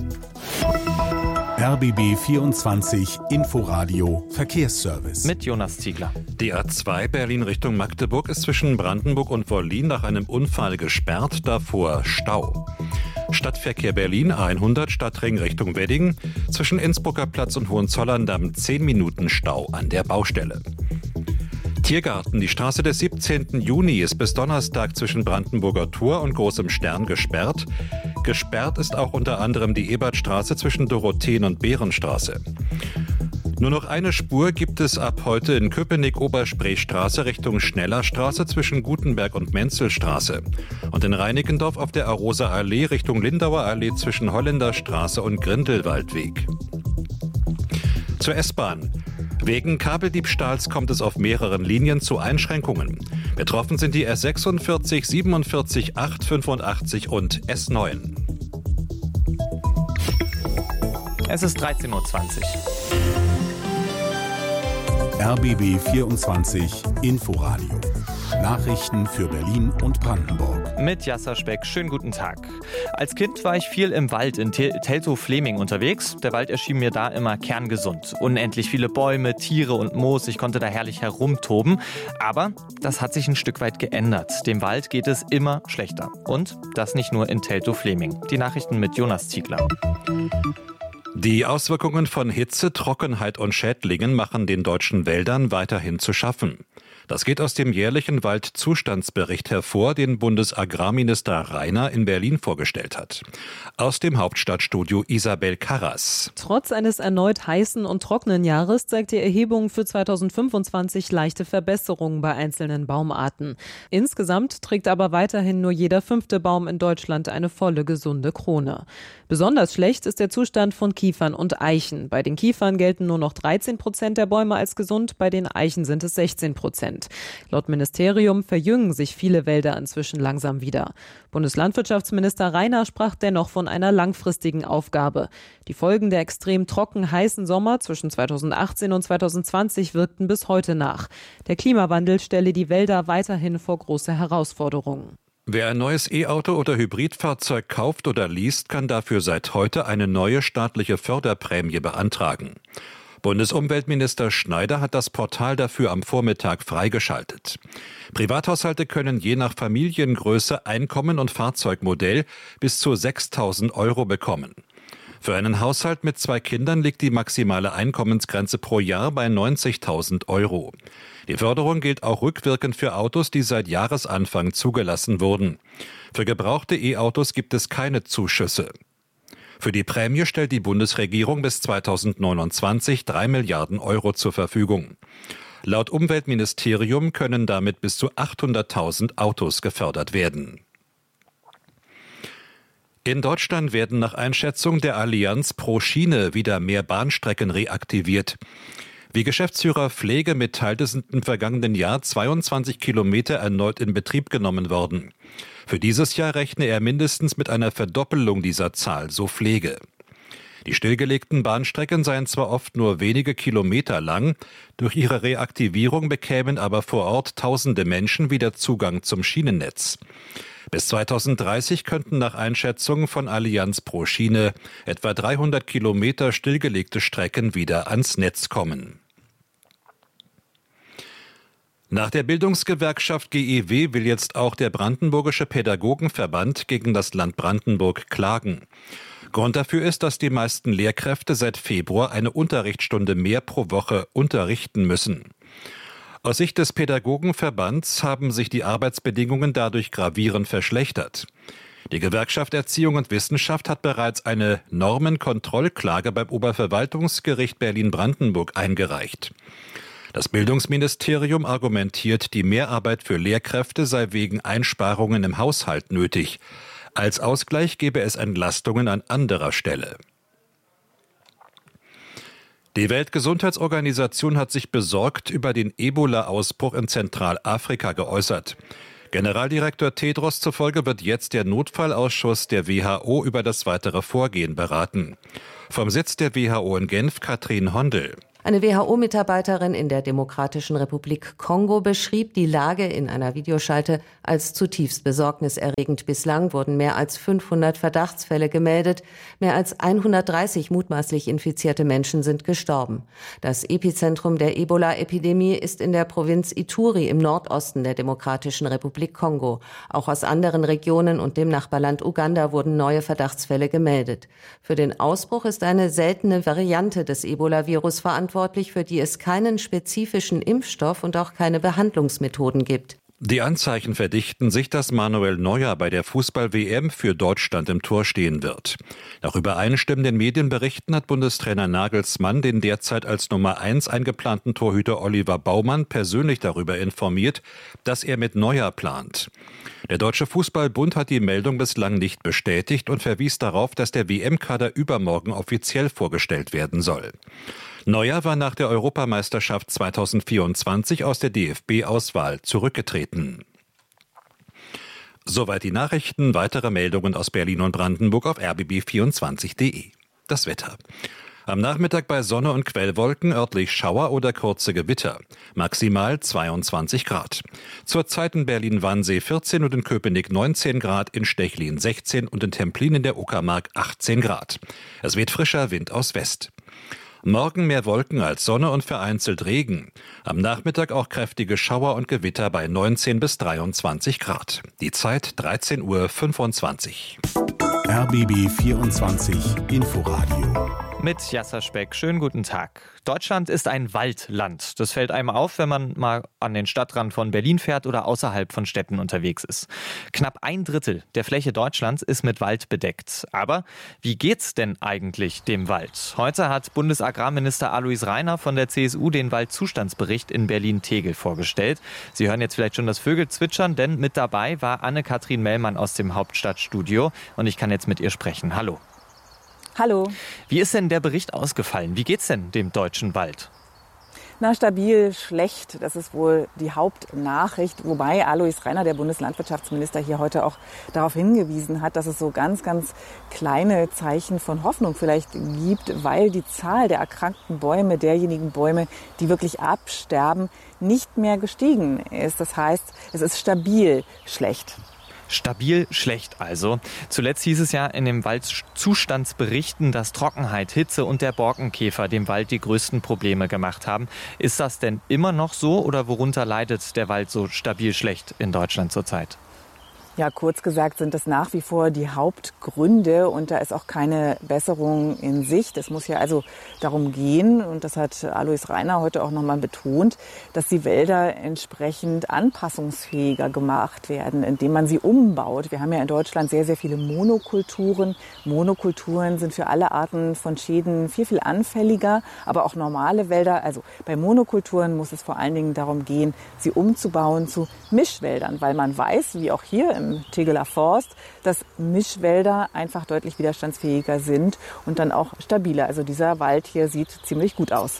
RBB 24 Inforadio Verkehrsservice. Mit Jonas Ziegler. Die A2 Berlin Richtung Magdeburg ist zwischen Brandenburg und Wollin nach einem Unfall gesperrt, davor Stau. Stadtverkehr Berlin A100 Stadtring Richtung Wedding. Zwischen Innsbrucker Platz und Hohenzollern-Damm 10 Minuten Stau an der Baustelle. Tiergarten, die Straße des 17. Juni ist bis Donnerstag zwischen Brandenburger Tor und Großem Stern gesperrt. Gesperrt ist auch unter anderem die Ebertstraße zwischen Dorotheen- und Behrenstraße. Nur noch eine Spur gibt es ab heute in Köpenick-Oberspreestraße Richtung Schnellerstraße zwischen Gutenberg und Menzelstraße. Und in Reinickendorf auf der Arosa Allee Richtung Lindauer Allee zwischen Holländerstraße und Grindelwaldweg. Zur S-Bahn. Wegen Kabeldiebstahls kommt es auf mehreren Linien zu Einschränkungen. Betroffen sind die S46, 47, 8, 85 und S9. Es ist 13.20 Uhr. RBB 24 Inforadio. Nachrichten für Berlin und Brandenburg. Mit Jasser Speck, schönen guten Tag. Als Kind war ich viel im Wald in Teltow-Fleming unterwegs. Der Wald erschien mir da immer kerngesund. Unendlich viele Bäume, Tiere und Moos. Ich konnte da herrlich herumtoben. Aber das hat sich ein Stück weit geändert. Dem Wald geht es immer schlechter. Und das nicht nur in Teltow-Fleming. Die Nachrichten mit Jonas Ziegler. Die Auswirkungen von Hitze, Trockenheit und Schädlingen machen den deutschen Wäldern weiterhin zu schaffen. Das geht aus dem jährlichen Waldzustandsbericht hervor, den Bundesagrarminister Rainer in Berlin vorgestellt hat. Aus dem Hauptstadtstudio Isabel Karras. Trotz eines erneut heißen und trockenen Jahres zeigt die Erhebung für 2025 leichte Verbesserungen bei einzelnen Baumarten. Insgesamt trägt aber weiterhin nur jeder 5. Baum in Deutschland eine volle, gesunde Krone. Besonders schlecht ist der Zustand von Kiefern und Eichen. Bei den Kiefern gelten nur noch 13% der Bäume als gesund, bei den Eichen sind es 16%. Laut Ministerium verjüngen sich viele Wälder inzwischen langsam wieder. Bundeslandwirtschaftsminister Rainer sprach dennoch von einer langfristigen Aufgabe. Die Folgen der extrem trocken heißen Sommer zwischen 2018 und 2020 wirkten bis heute nach. Der Klimawandel stelle die Wälder weiterhin vor große Herausforderungen. Wer ein neues E-Auto oder Hybridfahrzeug kauft oder least, kann dafür seit heute eine neue staatliche Förderprämie beantragen. Bundesumweltminister Schneider hat das Portal dafür am Vormittag freigeschaltet. Privathaushalte können je nach Familiengröße, Einkommen und Fahrzeugmodell bis zu 6.000 € bekommen. Für einen Haushalt mit 2 Kindern liegt die maximale Einkommensgrenze pro Jahr bei 90.000 €. Die Förderung gilt auch rückwirkend für Autos, die seit Jahresanfang zugelassen wurden. Für gebrauchte E-Autos gibt es keine Zuschüsse. Für die Prämie stellt die Bundesregierung bis 2029 3 Milliarden € zur Verfügung. Laut Umweltministerium können damit bis zu 800.000 Autos gefördert werden. In Deutschland werden nach Einschätzung der Allianz pro Schiene wieder mehr Bahnstrecken reaktiviert. Wie Geschäftsführer Pflege mitteilte, sind im vergangenen Jahr 22 Kilometer erneut in Betrieb genommen worden. Für dieses Jahr rechne er mindestens mit einer Verdoppelung dieser Zahl, so Pflege. Die stillgelegten Bahnstrecken seien zwar oft nur wenige Kilometer lang, durch ihre Reaktivierung bekämen aber vor Ort tausende Menschen wieder Zugang zum Schienennetz. Bis 2030 könnten nach Einschätzungen von Allianz pro Schiene etwa 300 Kilometer stillgelegte Strecken wieder ans Netz kommen. Nach der Bildungsgewerkschaft GEW will jetzt auch der Brandenburgische Pädagogenverband gegen das Land Brandenburg klagen. Grund dafür ist, dass die meisten Lehrkräfte seit Februar eine Unterrichtsstunde mehr pro Woche unterrichten müssen. Aus Sicht des Pädagogenverbands haben sich die Arbeitsbedingungen dadurch gravierend verschlechtert. Die Gewerkschaft Erziehung und Wissenschaft hat bereits eine Normenkontrollklage beim Oberverwaltungsgericht Berlin-Brandenburg eingereicht. Das Bildungsministerium argumentiert, die Mehrarbeit für Lehrkräfte sei wegen Einsparungen im Haushalt nötig. Als Ausgleich gebe es Entlastungen an anderer Stelle. Die Weltgesundheitsorganisation hat sich besorgt über den Ebola-Ausbruch in Zentralafrika geäußert. Generaldirektor Tedros zufolge wird jetzt der Notfallausschuss der WHO über das weitere Vorgehen beraten. Vom Sitz der WHO in Genf, Katrin Hondel. Eine WHO-Mitarbeiterin in der Demokratischen Republik Kongo beschrieb die Lage in einer Videoschalte als zutiefst besorgniserregend. Bislang wurden mehr als 500 Verdachtsfälle gemeldet. Mehr als 130 mutmaßlich infizierte Menschen sind gestorben. Das Epizentrum der Ebola-Epidemie ist in der Provinz Ituri im Nordosten der Demokratischen Republik Kongo. Auch aus anderen Regionen und dem Nachbarland Uganda wurden neue Verdachtsfälle gemeldet. Für den Ausbruch ist eine seltene Variante des Ebola-Virus verantwortlich, für die es keinen spezifischen Impfstoff und auch keine Behandlungsmethoden gibt. Die Anzeichen verdichten sich, dass Manuel Neuer bei der Fußball-WM für Deutschland im Tor stehen wird. Nach übereinstimmenden Medienberichten hat Bundestrainer Nagelsmann den derzeit als Nummer 1 eingeplanten Torhüter Oliver Baumann persönlich darüber informiert, dass er mit Neuer plant. Der Deutsche Fußballbund hat die Meldung bislang nicht bestätigt und verwies darauf, dass der WM-Kader übermorgen offiziell vorgestellt werden soll. Neuer war nach der Europameisterschaft 2024 aus der DFB-Auswahl zurückgetreten. Soweit die Nachrichten. Weitere Meldungen aus Berlin und Brandenburg auf rbb24.de. Das Wetter. Am Nachmittag bei Sonne und Quellwolken örtlich Schauer oder kurze Gewitter. Maximal 22 Grad. Zurzeit in Berlin-Wannsee 14 und in Köpenick 19 Grad, in Stechlin 16 und in Templin in der Uckermark 18 Grad. Es weht frischer Wind aus West. Morgen mehr Wolken als Sonne und vereinzelt Regen. Am Nachmittag auch kräftige Schauer und Gewitter bei 19 bis 23 Grad. Die Zeit 13:25 Uhr. RBB 24 Inforadio. Mit Jasser Speck. Schönen guten Tag. Deutschland ist ein Waldland. Das fällt einem auf, wenn man mal an den Stadtrand von Berlin fährt oder außerhalb von Städten unterwegs ist. Knapp 1/3 der Fläche Deutschlands ist mit Wald bedeckt. Aber wie geht's denn eigentlich dem Wald? Heute hat Bundesagrarminister Alois Rainer von der CSU den Waldzustandsbericht in Berlin-Tegel vorgestellt. Sie hören jetzt vielleicht schon das Vögel zwitschern, denn mit dabei war Anne-Kathrin Mellmann aus dem Hauptstadtstudio und ich kann jetzt mit ihr sprechen. Hallo. Hallo. Wie ist denn der Bericht ausgefallen? Wie geht's denn dem deutschen Wald? Na, stabil, schlecht. Das ist wohl die Hauptnachricht. Wobei Alois Rainer, der Bundeslandwirtschaftsminister, hier heute auch darauf hingewiesen hat, dass es so ganz, ganz kleine Zeichen von Hoffnung vielleicht gibt, weil die Zahl der erkrankten Bäume, derjenigen Bäume, die wirklich absterben, nicht mehr gestiegen ist. Das heißt, es ist stabil schlecht. Stabil schlecht also. Zuletzt hieß es ja in dem Waldzustandsberichten, dass Trockenheit, Hitze und der Borkenkäfer dem Wald die größten Probleme gemacht haben. Ist das denn immer noch so oder worunter leidet der Wald so stabil schlecht in Deutschland zurzeit? Ja, kurz gesagt sind das nach wie vor die Hauptgründe und da ist auch keine Besserung in Sicht. Es muss ja also darum gehen, und das hat Alois Rainer heute auch nochmal betont, dass die Wälder entsprechend anpassungsfähiger gemacht werden, indem man sie umbaut. Wir haben ja in Deutschland sehr, sehr viele Monokulturen. Monokulturen sind für alle Arten von Schäden viel, viel anfälliger, aber auch normale Wälder. Also bei Monokulturen muss es vor allen Dingen darum gehen, sie umzubauen zu Mischwäldern, weil man weiß, wie auch hier im Tegeler Forst, dass Mischwälder einfach deutlich widerstandsfähiger sind und dann auch stabiler. Also dieser Wald hier sieht ziemlich gut aus.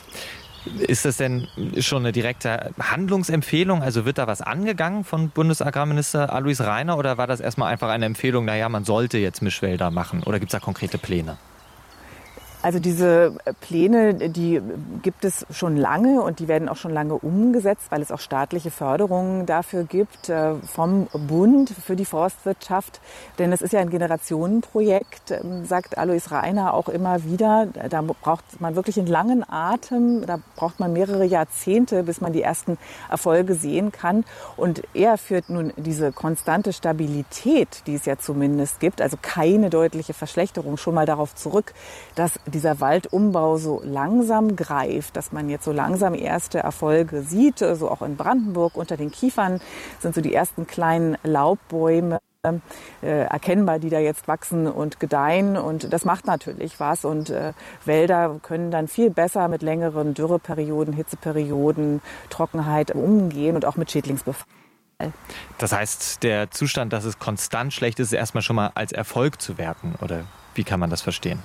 Ist das denn schon eine direkte Handlungsempfehlung? Also wird da was angegangen von Bundesagrarminister Alois Rainer oder war das erstmal einfach eine Empfehlung, naja, man sollte jetzt Mischwälder machen oder gibt es da konkrete Pläne? Also diese Pläne, die gibt es schon lange und die werden auch schon lange umgesetzt, weil es auch staatliche Förderungen dafür gibt vom Bund für die Forstwirtschaft. Denn es ist ja ein Generationenprojekt, sagt Alois Rainer auch immer wieder. Da braucht man wirklich einen langen Atem, da braucht man mehrere Jahrzehnte, bis man die ersten Erfolge sehen kann. Und er führt nun diese konstante Stabilität, die es ja zumindest gibt, also keine deutliche Verschlechterung, schon mal darauf zurück, dass dieser Waldumbau so langsam greift, dass man jetzt so langsam erste Erfolge sieht, so auch in Brandenburg unter den Kiefern sind so die ersten kleinen Laubbäume erkennbar, die da jetzt wachsen und gedeihen, und das macht natürlich was, und Wälder können dann viel besser mit längeren Dürreperioden, Hitzeperioden, Trockenheit umgehen und auch mit Schädlingsbefall. Das heißt, der Zustand, dass es konstant schlecht ist, ist erstmal schon mal als Erfolg zu werten, oder wie kann man das verstehen?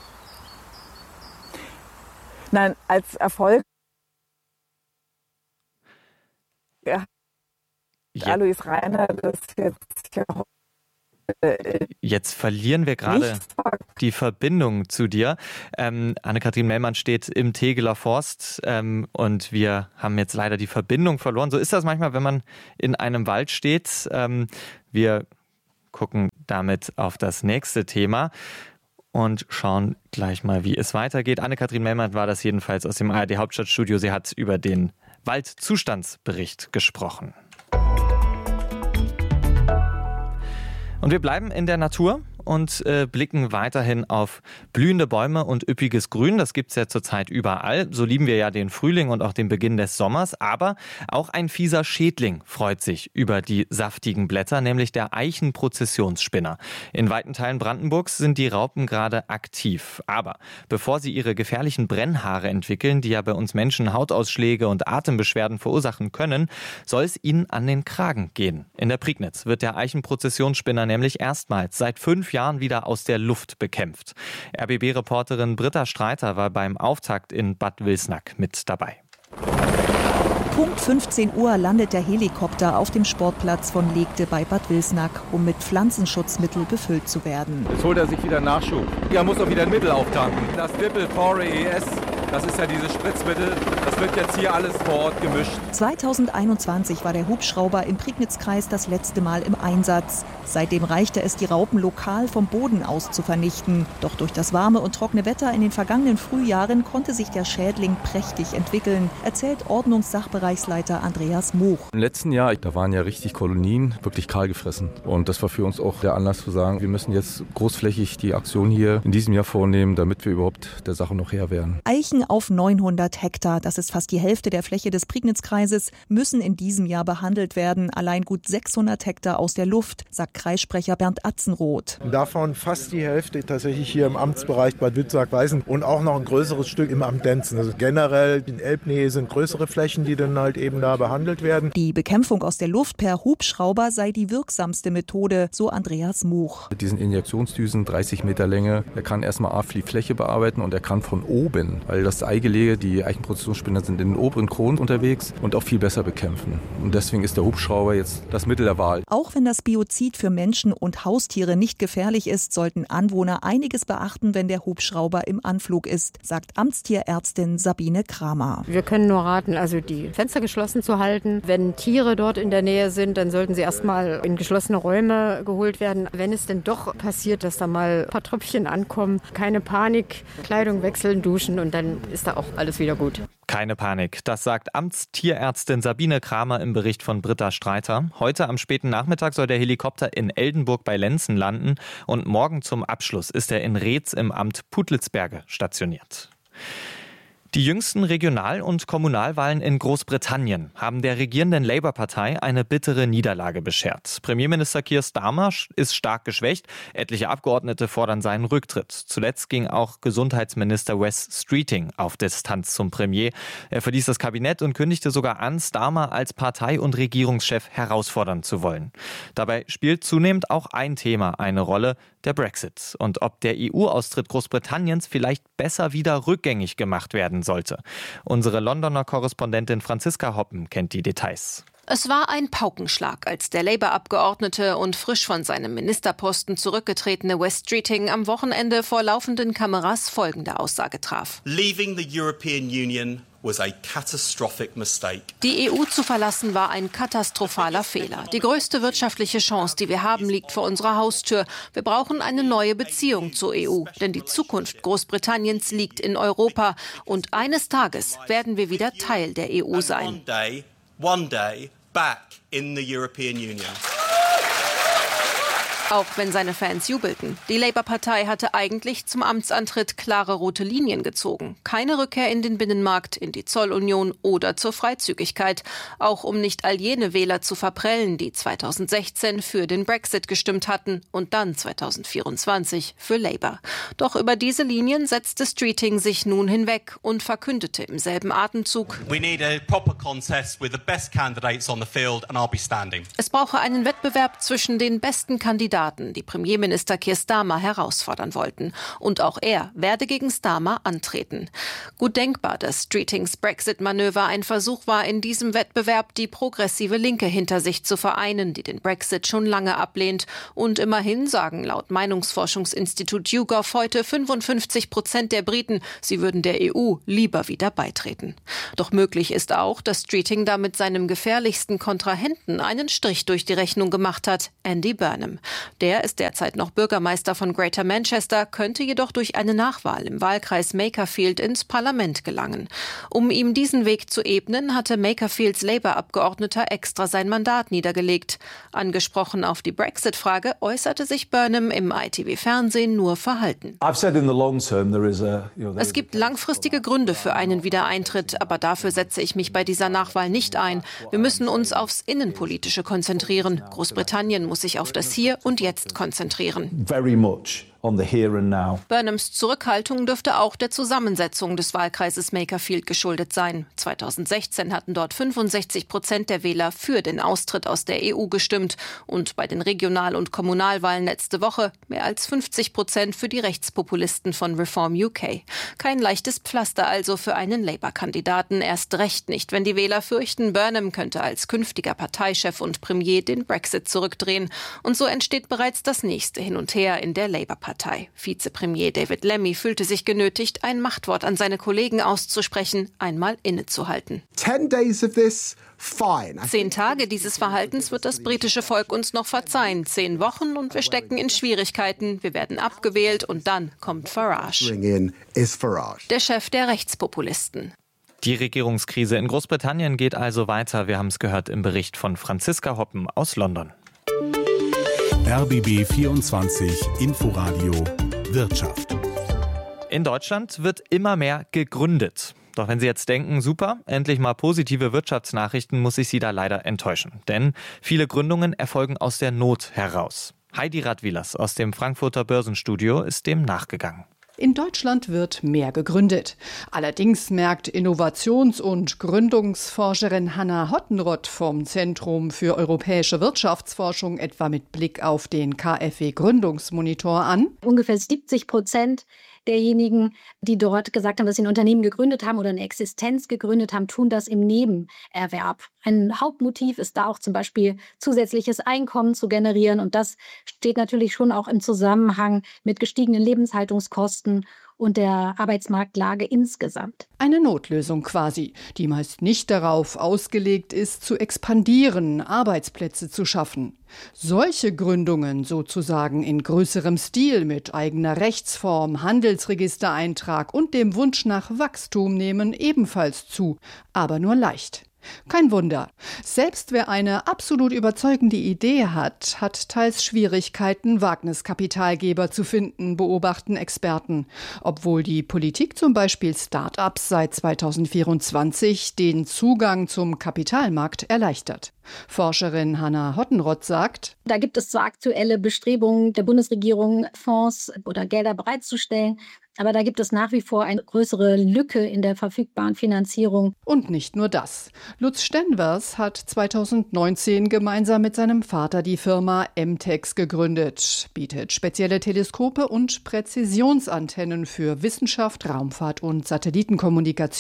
Nein, als Erfolg. Ja. Alois Rainer, das jetzt verlieren wir gerade die Verbindung zu dir. Anne-Kathrin Mellmann steht im Tegeler Forst und wir haben jetzt leider die Verbindung verloren. So ist das manchmal, wenn man in einem Wald steht. Wir gucken damit auf das nächste Thema und schauen gleich mal, wie es weitergeht. Anne-Kathrin Mellmann war das jedenfalls aus dem ARD Hauptstadtstudio. Sie hat über den Waldzustandsbericht gesprochen. Und wir bleiben in der Natur und blicken weiterhin auf blühende Bäume und üppiges Grün. Das gibt's ja zurzeit überall. So lieben wir ja den Frühling und auch den Beginn des Sommers. Aber auch ein fieser Schädling freut sich über die saftigen Blätter, nämlich der Eichenprozessionsspinner. In weiten Teilen Brandenburgs sind die Raupen gerade aktiv. Aber bevor sie ihre gefährlichen Brennhaare entwickeln, die ja bei uns Menschen Hautausschläge und Atembeschwerden verursachen können, soll es ihnen an den Kragen gehen. In der Prignitz wird der Eichenprozessionsspinner nämlich erstmals seit 5 Jahren wieder aus der Luft bekämpft. RBB-Reporterin Britta Streiter war beim Auftakt in Bad Wilsnack mit dabei. Punkt 15 Uhr landet der Helikopter auf dem Sportplatz von Legte bei Bad Wilsnack, um mit Pflanzenschutzmittel befüllt zu werden. Jetzt holt er sich wieder Nachschub. Er muss auch wieder ein Mittel auftanken. Das Dippel-Pore ES, das ist ja dieses Spritzmittel, das wird jetzt hier alles vor Ort gemischt. 2021 war der Hubschrauber im Prignitz-Kreis das letzte Mal im Einsatz. Seitdem reichte es, die Raupen lokal vom Boden aus zu vernichten. Doch durch das warme und trockene Wetter in den vergangenen Frühjahren konnte sich der Schädling prächtig entwickeln, erzählt Ordnungssachbereichsleiter Andreas Moch. Im letzten Jahr, da waren ja richtig Kolonien, wirklich kahl gefressen. Und das war für uns auch der Anlass zu sagen, wir müssen jetzt großflächig die Aktion hier in diesem Jahr vornehmen, damit wir überhaupt der Sache noch Herr werden. Eichen auf 900 Hektar, das ist fast die Hälfte der Fläche des Prignitz-Kreises, müssen in diesem Jahr behandelt werden. Allein gut 600 Hektar aus der Luft, sagt Kreissprecher Bernd Atzenroth. Davon fast die Hälfte tatsächlich hier im Amtsbereich Bad Wilsnack-Weißen und auch noch ein größeres Stück im Amt Denzen. Also generell in Elbnähe sind größere Flächen, die dann halt eben da behandelt werden. Die Bekämpfung aus der Luft per Hubschrauber sei die wirksamste Methode, so Andreas Moch. Mit diesen Injektionsdüsen, 30 Meter Länge, er kann erstmal die Fläche bearbeiten und er kann von oben, weil das Eigelege, die Eichenprozessionsspinner sind in den oberen Kronen unterwegs und auch viel besser bekämpfen. Und deswegen ist der Hubschrauber jetzt das Mittel der Wahl. Auch wenn das Biozid für Menschen und Haustiere nicht gefährlich ist, sollten Anwohner einiges beachten, wenn der Hubschrauber im Anflug ist, sagt Amtstierärztin Sabine Kramer. Wir können nur raten, also die Fenster geschlossen zu halten. Wenn Tiere dort in der Nähe sind, dann sollten sie erstmal in geschlossene Räume geholt werden. Wenn es denn doch passiert, dass da mal ein paar Tröpfchen ankommen, keine Panik, Kleidung wechseln, duschen und dann ist da auch alles wieder gut. Keine Panik, das sagt Amtstierärztin Sabine Kramer im Bericht von Britta Streiter. Heute am späten Nachmittag soll der Helikopter in Eldenburg bei Lenzen landen und morgen zum Abschluss ist er in Reetz im Amt Putlitsberge stationiert. Die jüngsten Regional- und Kommunalwahlen in Großbritannien haben der regierenden Labour-Partei eine bittere Niederlage beschert. Premierminister Keir Starmer ist stark geschwächt. Etliche Abgeordnete fordern seinen Rücktritt. Zuletzt ging auch Gesundheitsminister Wes Streeting auf Distanz zum Premier. Er verließ das Kabinett und kündigte sogar an, Starmer als Partei- und Regierungschef herausfordern zu wollen. Dabei spielt zunehmend auch ein Thema eine Rolle, der Brexit. Und ob der EU-Austritt Großbritanniens vielleicht besser wieder rückgängig gemacht werden sollte. Unsere Londoner Korrespondentin Franziska Hoppen kennt die Details. Es war ein Paukenschlag, als der Labour-Abgeordnete und frisch von seinem Ministerposten zurückgetretene Wes Streeting am Wochenende vor laufenden Kameras folgende Aussage traf. Leaving the European Union was a catastrophic mistake. Die EU zu verlassen war ein katastrophaler Fehler. Die größte wirtschaftliche Chance, die wir haben, liegt vor unserer Haustür. Wir brauchen eine neue Beziehung zur EU, denn die Zukunft Großbritanniens liegt in Europa. Und eines Tages werden wir wieder Teil der EU sein. One day, back in the European Union. Auch wenn seine Fans jubelten. Die Labour-Partei hatte eigentlich zum Amtsantritt klare rote Linien gezogen. Keine Rückkehr in den Binnenmarkt, in die Zollunion oder zur Freizügigkeit. Auch um nicht all jene Wähler zu verprellen, die 2016 für den Brexit gestimmt hatten und dann 2024 für Labour. Doch über diese Linien setzte Streeting sich nun hinweg und verkündete im selben Atemzug: We need a proper contest with the best candidates on the field and I'll be standing. Es brauche einen Wettbewerb zwischen den besten Kandidaten, die Premierminister Keir Starmer herausfordern wollten. Und auch er werde gegen Starmer antreten. Gut denkbar, dass Streetings Brexit-Manöver ein Versuch war, in diesem Wettbewerb die progressive Linke hinter sich zu vereinen, die den Brexit schon lange ablehnt. Und immerhin sagen laut Meinungsforschungsinstitut YouGov heute 55% der Briten, sie würden der EU lieber wieder beitreten. Doch möglich ist auch, dass Streeting damit seinem gefährlichsten Kontrahenten einen Strich durch die Rechnung gemacht hat, Andy Burnham. Der ist derzeit noch Bürgermeister von Greater Manchester, könnte jedoch durch eine Nachwahl im Wahlkreis Makerfield ins Parlament gelangen. Um ihm diesen Weg zu ebnen, hatte Makerfields Labour-Abgeordneter extra sein Mandat niedergelegt. Angesprochen auf die Brexit-Frage äußerte sich Burnham im ITV-Fernsehen nur verhalten. Es gibt langfristige Gründe für einen Wiedereintritt, aber dafür setze ich mich bei dieser Nachwahl nicht ein. Wir müssen uns aufs Innenpolitische konzentrieren. Großbritannien muss sich auf das Hier und Jetzt konzentrieren. Very much on the here and now. Burnhams Zurückhaltung dürfte auch der Zusammensetzung des Wahlkreises Makerfield geschuldet sein. 2016 hatten dort 65% der Wähler für den Austritt aus der EU gestimmt und bei den Regional- und Kommunalwahlen letzte Woche mehr als 50% für die Rechtspopulisten von Reform UK. Kein leichtes Pflaster also für einen Labour-Kandidaten, erst recht nicht, wenn die Wähler fürchten, Burnham könnte als künftiger Parteichef und Premier den Brexit zurückdrehen. Und so entsteht bereits das nächste Hin und Her in der Labour-Partei. Vizepremier David Lammy fühlte sich genötigt, ein Machtwort an seine Kollegen auszusprechen, einmal innezuhalten. 10 days of this, fine. 10 Tage dieses Verhaltens wird das britische Volk uns noch verzeihen. 10 Wochen und wir stecken in Schwierigkeiten. Wir werden abgewählt und dann kommt Farage. Der Chef der Rechtspopulisten. Die Regierungskrise in Großbritannien geht also weiter. Wir haben es gehört im Bericht von Franziska Hoppen aus London. RBB 24 Inforadio Wirtschaft. In Deutschland wird immer mehr gegründet. Doch wenn Sie jetzt denken, super, endlich mal positive Wirtschaftsnachrichten, muss ich Sie da leider enttäuschen. Denn viele Gründungen erfolgen aus der Not heraus. Heidi Radwilas aus dem Frankfurter Börsenstudio ist dem nachgegangen. In Deutschland wird mehr gegründet. Allerdings merkt Innovations- und Gründungsforscherin Hanna Hottenrott vom Zentrum für europäische Wirtschaftsforschung etwa mit Blick auf den KfW-Gründungsmonitor an: Ungefähr 70% derjenigen, die dort gesagt haben, dass sie ein Unternehmen gegründet haben oder eine Existenz gegründet haben, tun das im Nebenerwerb. Ein Hauptmotiv ist da auch zum Beispiel zusätzliches Einkommen zu generieren. Und das steht natürlich schon auch im Zusammenhang mit gestiegenen Lebenshaltungskosten und der Arbeitsmarktlage insgesamt. Eine Notlösung quasi, die meist nicht darauf ausgelegt ist, zu expandieren, Arbeitsplätze zu schaffen. Solche Gründungen sozusagen in größerem Stil mit eigener Rechtsform, Handelsregistereintrag und dem Wunsch nach Wachstum nehmen ebenfalls zu, aber nur leicht. Kein Wunder. Selbst wer eine absolut überzeugende Idee hat, hat teils Schwierigkeiten, Wagniskapitalgeber zu finden, beobachten Experten. Obwohl die Politik zum Beispiel Start-ups seit 2024 den Zugang zum Kapitalmarkt erleichtert. Forscherin Hanna Hottenrott sagt: Da gibt es zwar aktuelle Bestrebungen der Bundesregierung, Fonds oder Gelder bereitzustellen, aber da gibt es nach wie vor eine größere Lücke in der verfügbaren Finanzierung. Und nicht nur das. Lutz Stenvers hat 2019 gemeinsam mit seinem Vater die Firma MTEX gegründet, bietet spezielle Teleskope und Präzisionsantennen für Wissenschaft, Raumfahrt und Satellitenkommunikation.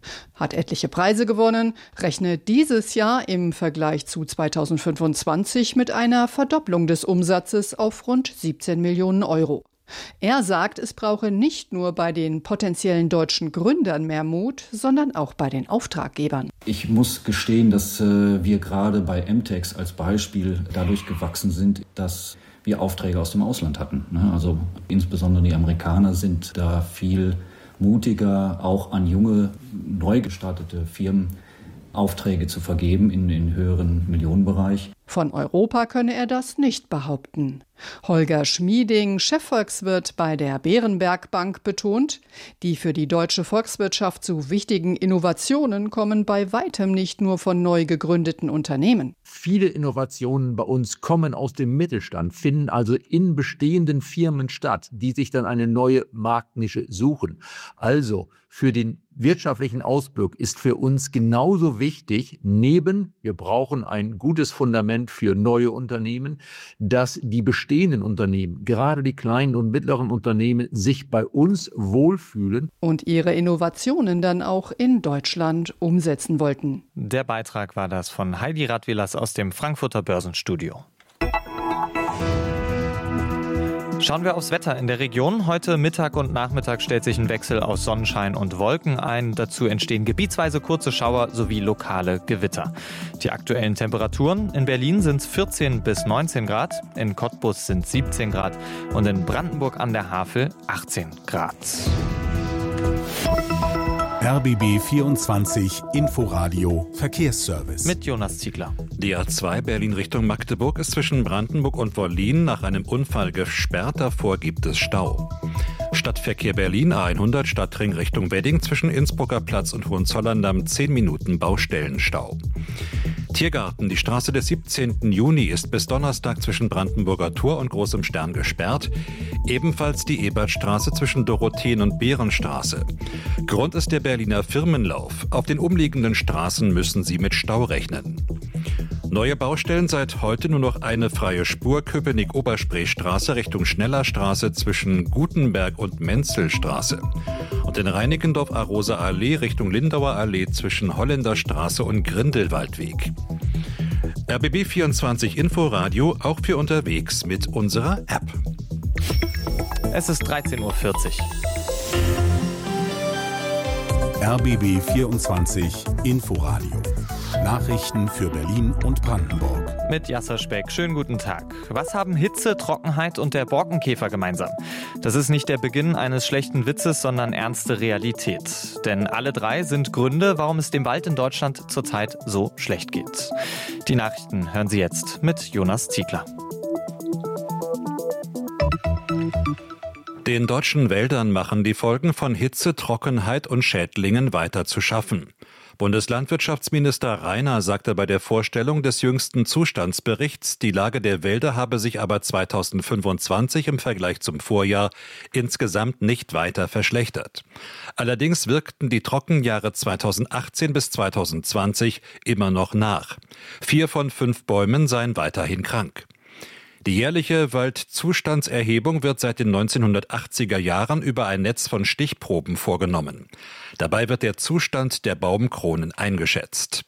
Hat etliche Preise gewonnen, rechnet dieses Jahr im Vergleich zu 2025 mit einer Verdopplung des Umsatzes auf rund 17 Millionen Euro. Er sagt, es brauche nicht nur bei den potenziellen deutschen Gründern mehr Mut, sondern auch bei den Auftraggebern. Ich muss gestehen, dass wir gerade bei MTEX als Beispiel dadurch gewachsen sind, dass wir Aufträge aus dem Ausland hatten. Also insbesondere die Amerikaner sind da viel mutiger, auch an junge, neu gestartete Firmen Aufträge zu vergeben in höheren Millionenbereich. Von Europa könne er das nicht behaupten. Holger Schmieding, Chefvolkswirt bei der Berenberg Bank, betont, die für die deutsche Volkswirtschaft so wichtigen Innovationen kommen bei weitem nicht nur von neu gegründeten Unternehmen. Viele Innovationen bei uns kommen aus dem Mittelstand, finden also in bestehenden Firmen statt, die sich dann eine neue Marktnische suchen. Also für den wirtschaftlichen Ausblick ist für uns genauso wichtig, wir brauchen ein gutes Fundament für neue Unternehmen, dass die bestehenden Unternehmen, gerade die kleinen und mittleren Unternehmen, sich bei uns wohlfühlen. Und ihre Innovationen dann auch in Deutschland umsetzen wollten. Der Beitrag war das von Heidi Radwilas aus dem Frankfurter Börsenstudio. Schauen wir aufs Wetter in der Region. Heute Mittag und Nachmittag stellt sich ein Wechsel aus Sonnenschein und Wolken ein. Dazu entstehen gebietsweise kurze Schauer sowie lokale Gewitter. Die aktuellen Temperaturen: in Berlin sind es 14 bis 19 Grad, in Cottbus sind 17 Grad und in Brandenburg an der Havel 18 Grad. RBB 24 Inforadio Verkehrsservice. Mit Jonas Ziegler. Die A2 Berlin Richtung Magdeburg ist zwischen Brandenburg und Wollin nach einem Unfall gesperrt. Davor gibt es Stau. Stadtverkehr Berlin A100 Stadtring Richtung Wedding zwischen Innsbrucker Platz und Hohenzollern-Damm 10 Minuten Baustellenstau. Tiergarten, die Straße des 17. Juni ist bis Donnerstag zwischen Brandenburger Tor und Großem Stern gesperrt. Ebenfalls die Ebertstraße zwischen Dorotheen und Behrenstraße. Grund ist der Berliner Firmenlauf. Auf den umliegenden Straßen müssen Sie mit Stau rechnen. Neue Baustellen, seit heute nur noch eine freie Spur, Köpenick-Oberspreestraße Richtung Schnellerstraße zwischen Gutenberg und Menzelstraße. Und in Reinickendorf-Arosa Allee Richtung Lindauer Allee zwischen Holländerstraße und Grindelwaldweg. RBB 24 Inforadio auch für unterwegs mit unserer App. Es ist 13.40 Uhr. RBB 24 Inforadio. Nachrichten für Berlin und Brandenburg. Mit Jasser Speck. Schönen guten Tag. Was haben Hitze, Trockenheit und der Borkenkäfer gemeinsam? Das ist nicht der Beginn eines schlechten Witzes, sondern ernste Realität. Denn alle drei sind Gründe, warum es dem Wald in Deutschland zurzeit so schlecht geht. Die Nachrichten hören Sie jetzt mit Jonas Ziegler. Den deutschen Wäldern machen die Folgen von Hitze, Trockenheit und Schädlingen weiter zu schaffen. Bundeslandwirtschaftsminister Rainer sagte bei der Vorstellung des jüngsten Zustandsberichts, die Lage der Wälder habe sich aber 2025 im Vergleich zum Vorjahr insgesamt nicht weiter verschlechtert. Allerdings wirkten die Trockenjahre 2018 bis 2020 immer noch nach. 4 von 5 Bäumen seien weiterhin krank. Die jährliche Waldzustandserhebung wird seit den 1980er Jahren über ein Netz von Stichproben vorgenommen. Dabei wird der Zustand der Baumkronen eingeschätzt.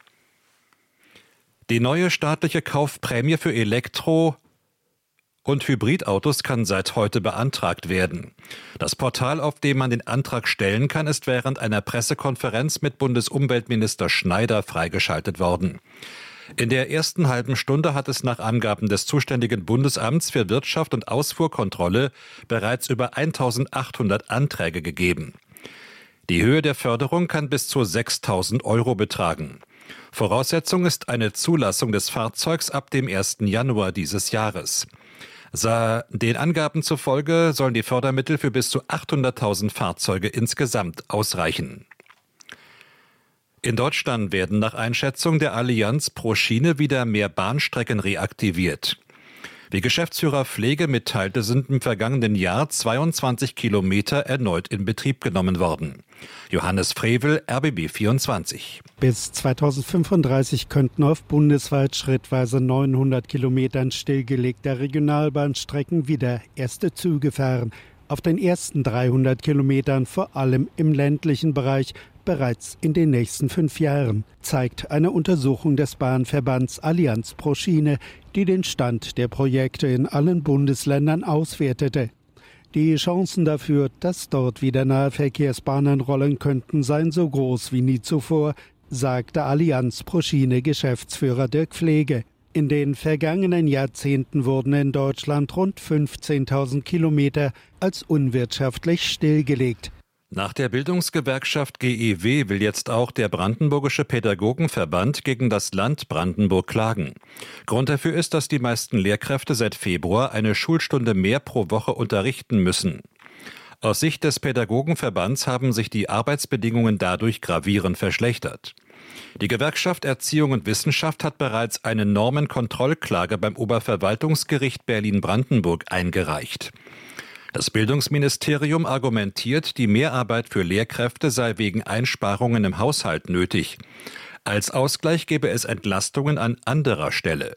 Die neue staatliche Kaufprämie für Elektro- und Hybridautos kann seit heute beantragt werden. Das Portal, auf dem man den Antrag stellen kann, ist während einer Pressekonferenz mit Bundesumweltminister Schneider freigeschaltet worden. In der ersten halben Stunde hat es nach Angaben des zuständigen Bundesamts für Wirtschaft und Ausfuhrkontrolle bereits über 1.800 Anträge gegeben. Die Höhe der Förderung kann bis zu 6.000 € betragen. Voraussetzung ist eine Zulassung des Fahrzeugs ab dem 1. Januar dieses Jahres. Den Angaben zufolge sollen die Fördermittel für bis zu 800.000 Fahrzeuge insgesamt ausreichen. In Deutschland werden nach Einschätzung der Allianz pro Schiene wieder mehr Bahnstrecken reaktiviert. Wie Geschäftsführer Pflege mitteilte, sind im vergangenen Jahr 22 Kilometer erneut in Betrieb genommen worden. Johannes Frevel, RBB 24. Bis 2035 könnten auf bundesweit schrittweise 900 Kilometern stillgelegter Regionalbahnstrecken wieder erste Züge fahren. Auf den ersten 300 Kilometern vor allem im ländlichen Bereich bereits in den nächsten 5 Jahren, zeigt eine Untersuchung des Bahnverbands Allianz pro Schiene, die den Stand der Projekte in allen Bundesländern auswertete. Die Chancen dafür, dass dort wieder Nahverkehrsbahnen rollen könnten, seien so groß wie nie zuvor, sagte Allianz pro Schiene Geschäftsführer Dirk Pflege. In den vergangenen Jahrzehnten wurden in Deutschland rund 15.000 Kilometer als unwirtschaftlich stillgelegt. Nach der Bildungsgewerkschaft GEW will jetzt auch der Brandenburgische Pädagogenverband gegen das Land Brandenburg klagen. Grund dafür ist, dass die meisten Lehrkräfte seit Februar eine Schulstunde mehr pro Woche unterrichten müssen. Aus Sicht des Pädagogenverbands haben sich die Arbeitsbedingungen dadurch gravierend verschlechtert. Die Gewerkschaft Erziehung und Wissenschaft hat bereits eine Normenkontrollklage beim Oberverwaltungsgericht Berlin-Brandenburg eingereicht. Das Bildungsministerium argumentiert, die Mehrarbeit für Lehrkräfte sei wegen Einsparungen im Haushalt nötig. Als Ausgleich gebe es Entlastungen an anderer Stelle.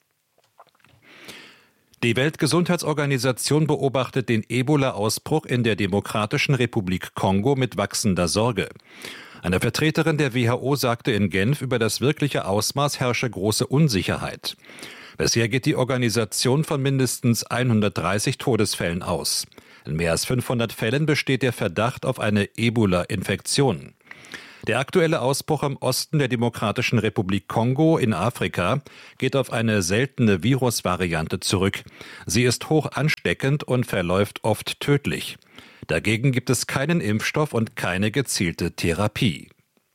Die Weltgesundheitsorganisation beobachtet den Ebola-Ausbruch in der Demokratischen Republik Kongo mit wachsender Sorge. Eine Vertreterin der WHO sagte in Genf, über das wirkliche Ausmaß herrsche große Unsicherheit. Bisher geht die Organisation von mindestens 130 Todesfällen aus. In mehr als 500 Fällen besteht der Verdacht auf eine Ebola-Infektion. Der aktuelle Ausbruch im Osten der Demokratischen Republik Kongo in Afrika geht auf eine seltene Virusvariante zurück. Sie ist hoch ansteckend und verläuft oft tödlich. Dagegen gibt es keinen Impfstoff und keine gezielte Therapie.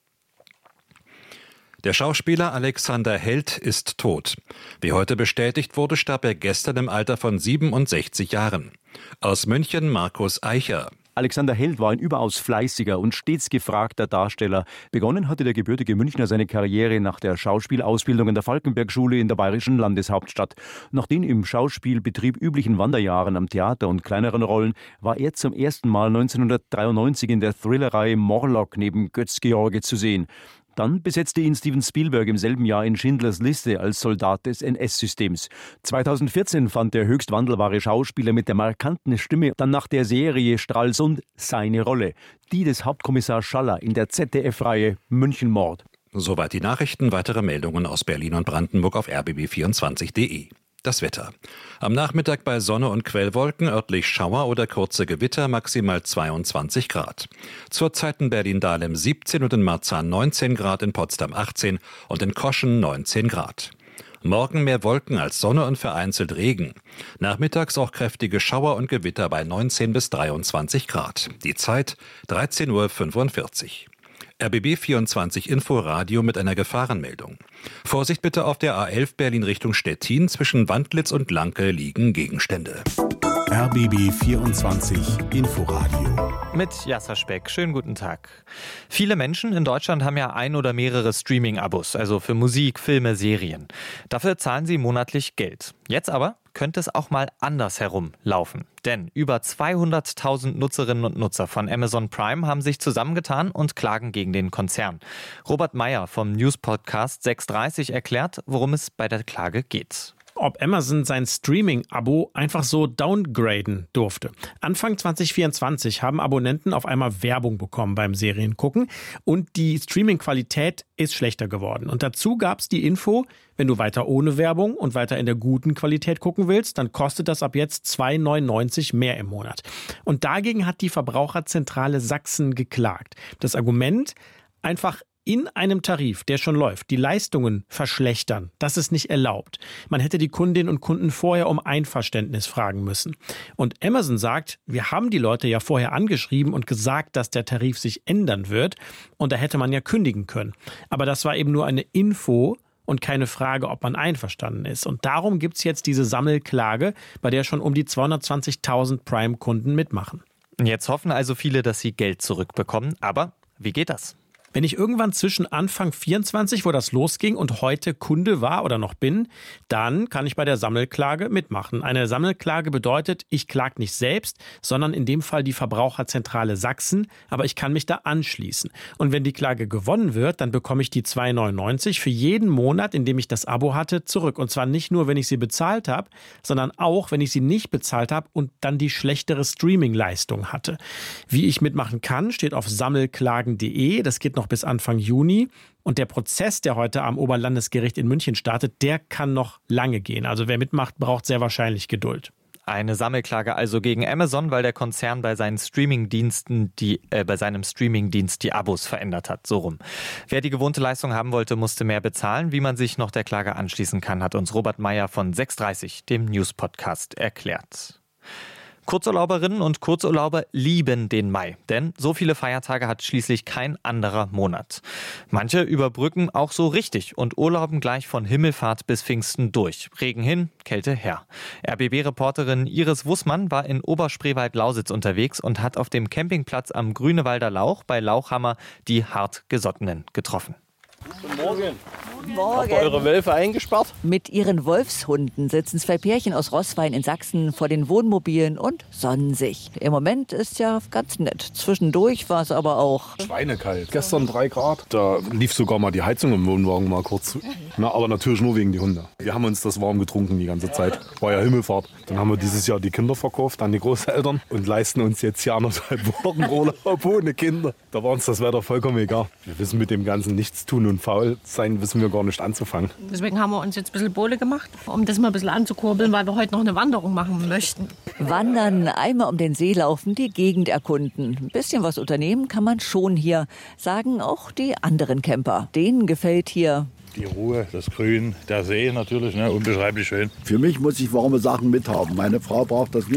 Der Schauspieler Alexander Held ist tot. Wie heute bestätigt wurde, starb er gestern im Alter von 67 Jahren. Aus München Markus Eicher. Alexander Held war ein überaus fleißiger und stets gefragter Darsteller. Begonnen hatte der gebürtige Münchner seine Karriere nach der Schauspielausbildung in der Falkenberg-Schule in der bayerischen Landeshauptstadt. Nach den im Schauspielbetrieb üblichen Wanderjahren am Theater und kleineren Rollen war er zum ersten Mal 1993 in der Thrillerreihe Morlock neben Götz George zu sehen. Dann besetzte ihn Steven Spielberg im selben Jahr in Schindlers Liste als Soldat des NS-Systems. 2014 fand der höchst wandelbare Schauspieler mit der markanten Stimme dann nach der Serie Stralsund seine Rolle, die des Hauptkommissars Schaller in der ZDF-Reihe München-Mord. Soweit die Nachrichten. Weitere Meldungen aus Berlin und Brandenburg auf rbb24.de. Das Wetter. Am Nachmittag bei Sonne und Quellwolken, örtlich Schauer oder kurze Gewitter, maximal 22 Grad. Zurzeit in Berlin-Dahlem 17 und in Marzahn 19 Grad, in Potsdam 18 und in Koschen 19 Grad. Morgen mehr Wolken als Sonne und vereinzelt Regen. Nachmittags auch kräftige Schauer und Gewitter bei 19 bis 23 Grad. Die Zeit 13:45 Uhr. RBB 24 Inforadio mit einer Gefahrenmeldung. Vorsicht bitte auf der A11 Berlin Richtung Stettin. Zwischen Wandlitz und Lanke liegen Gegenstände. RBB 24 Inforadio. Mit Jasser Speck. Schönen guten Tag. Viele Menschen in Deutschland haben ja ein oder mehrere Streaming-Abos, also für Musik, Filme, Serien. Dafür zahlen sie monatlich Geld. Jetzt aber könnte es auch mal andersherum laufen. Denn über 200.000 Nutzerinnen und Nutzer von Amazon Prime haben sich zusammengetan und klagen gegen den Konzern. Robert Meyer vom News-Podcast 630 erklärt, worum es bei der Klage geht. Ob Amazon sein Streaming-Abo einfach so downgraden durfte. Anfang 2024 haben Abonnenten auf einmal Werbung bekommen beim Seriengucken und die Streaming-Qualität ist schlechter geworden. Und dazu gab es die Info, wenn du weiter ohne Werbung und weiter in der guten Qualität gucken willst, dann kostet das ab jetzt 2,99 mehr im Monat. Und dagegen hat die Verbraucherzentrale Sachsen geklagt. Das Argument, einfach in einem Tarif, der schon läuft, die Leistungen verschlechtern, das ist nicht erlaubt. Man hätte die Kundinnen und Kunden vorher um Einverständnis fragen müssen. Und Amazon sagt, wir haben die Leute ja vorher angeschrieben und gesagt, dass der Tarif sich ändern wird. Und da hätte man ja kündigen können. Aber das war eben nur eine Info und keine Frage, ob man einverstanden ist. Und darum gibt es jetzt diese Sammelklage, bei der schon um die 220.000 Prime-Kunden mitmachen. Jetzt hoffen also viele, dass sie Geld zurückbekommen. Aber wie geht das? Wenn ich irgendwann zwischen Anfang 24, wo das losging, und heute Kunde war oder noch bin, dann kann ich bei der Sammelklage mitmachen. Eine Sammelklage bedeutet, ich klage nicht selbst, sondern in dem Fall die Verbraucherzentrale Sachsen, aber ich kann mich da anschließen. Und wenn die Klage gewonnen wird, dann bekomme ich die 2,99 für jeden Monat, in dem ich das Abo hatte, zurück. Und zwar nicht nur, wenn ich sie bezahlt habe, sondern auch, wenn ich sie nicht bezahlt habe und dann die schlechtere Streaming-Leistung hatte. Wie ich mitmachen kann, steht auf sammelklagen.de. Das geht noch bis Anfang Juni. Und der Prozess, der heute am Oberlandesgericht in München startet, der kann noch lange gehen. Also wer mitmacht, braucht sehr wahrscheinlich Geduld. Eine Sammelklage also gegen Amazon, weil der Konzern bei seinem Streamingdienst die Abos verändert hat. So rum. Wer die gewohnte Leistung haben wollte, musste mehr bezahlen. Wie man sich noch der Klage anschließen kann, hat uns Robert Meyer von 6.30, dem News-Podcast, erklärt. Kurzurlauberinnen und Kurzurlauber lieben den Mai, denn so viele Feiertage hat schließlich kein anderer Monat. Manche überbrücken auch so richtig und urlauben gleich von Himmelfahrt bis Pfingsten durch. Regen hin, Kälte her. RBB-Reporterin Iris Wussmann war in Oberspreewald-Lausitz unterwegs und hat auf dem Campingplatz am Grünewalder Lauch bei Lauchhammer die Hartgesottenen getroffen. Guten Morgen. Habt ihr eure Wölfe eingesperrt? Mit ihren Wolfshunden sitzen 2 Pärchen aus Roßwein in Sachsen vor den Wohnmobilen und sonnen sich. Im Moment ist ja ganz nett. Zwischendurch war es aber auch schweinekalt. Gestern 3 Grad. Da lief sogar mal die Heizung im Wohnwagen mal kurz. Na, aber natürlich nur wegen die Hunde. Wir haben uns das warm getrunken die ganze Zeit. War ja Himmelfahrt. Dann haben wir dieses Jahr die Kinder verkauft an die Großeltern und leisten uns jetzt hier 1,5 Wochen Urlaub ohne Kinder. Da war uns das Wetter vollkommen egal. Wir wissen mit dem ganzen Nichtstun und faul sein, wissen wir gar nicht anzufangen. Deswegen haben wir uns jetzt ein bisschen Bohle gemacht, um das mal ein bisschen anzukurbeln, weil wir heute noch eine Wanderung machen möchten. Wandern, einmal um den See laufen, die Gegend erkunden. Ein bisschen was unternehmen kann man schon hier, sagen auch die anderen Camper. Denen gefällt hier die Ruhe, das Grün, der See natürlich, unbeschreiblich schön. Für mich muss ich warme Sachen mithaben. Meine Frau braucht das nicht.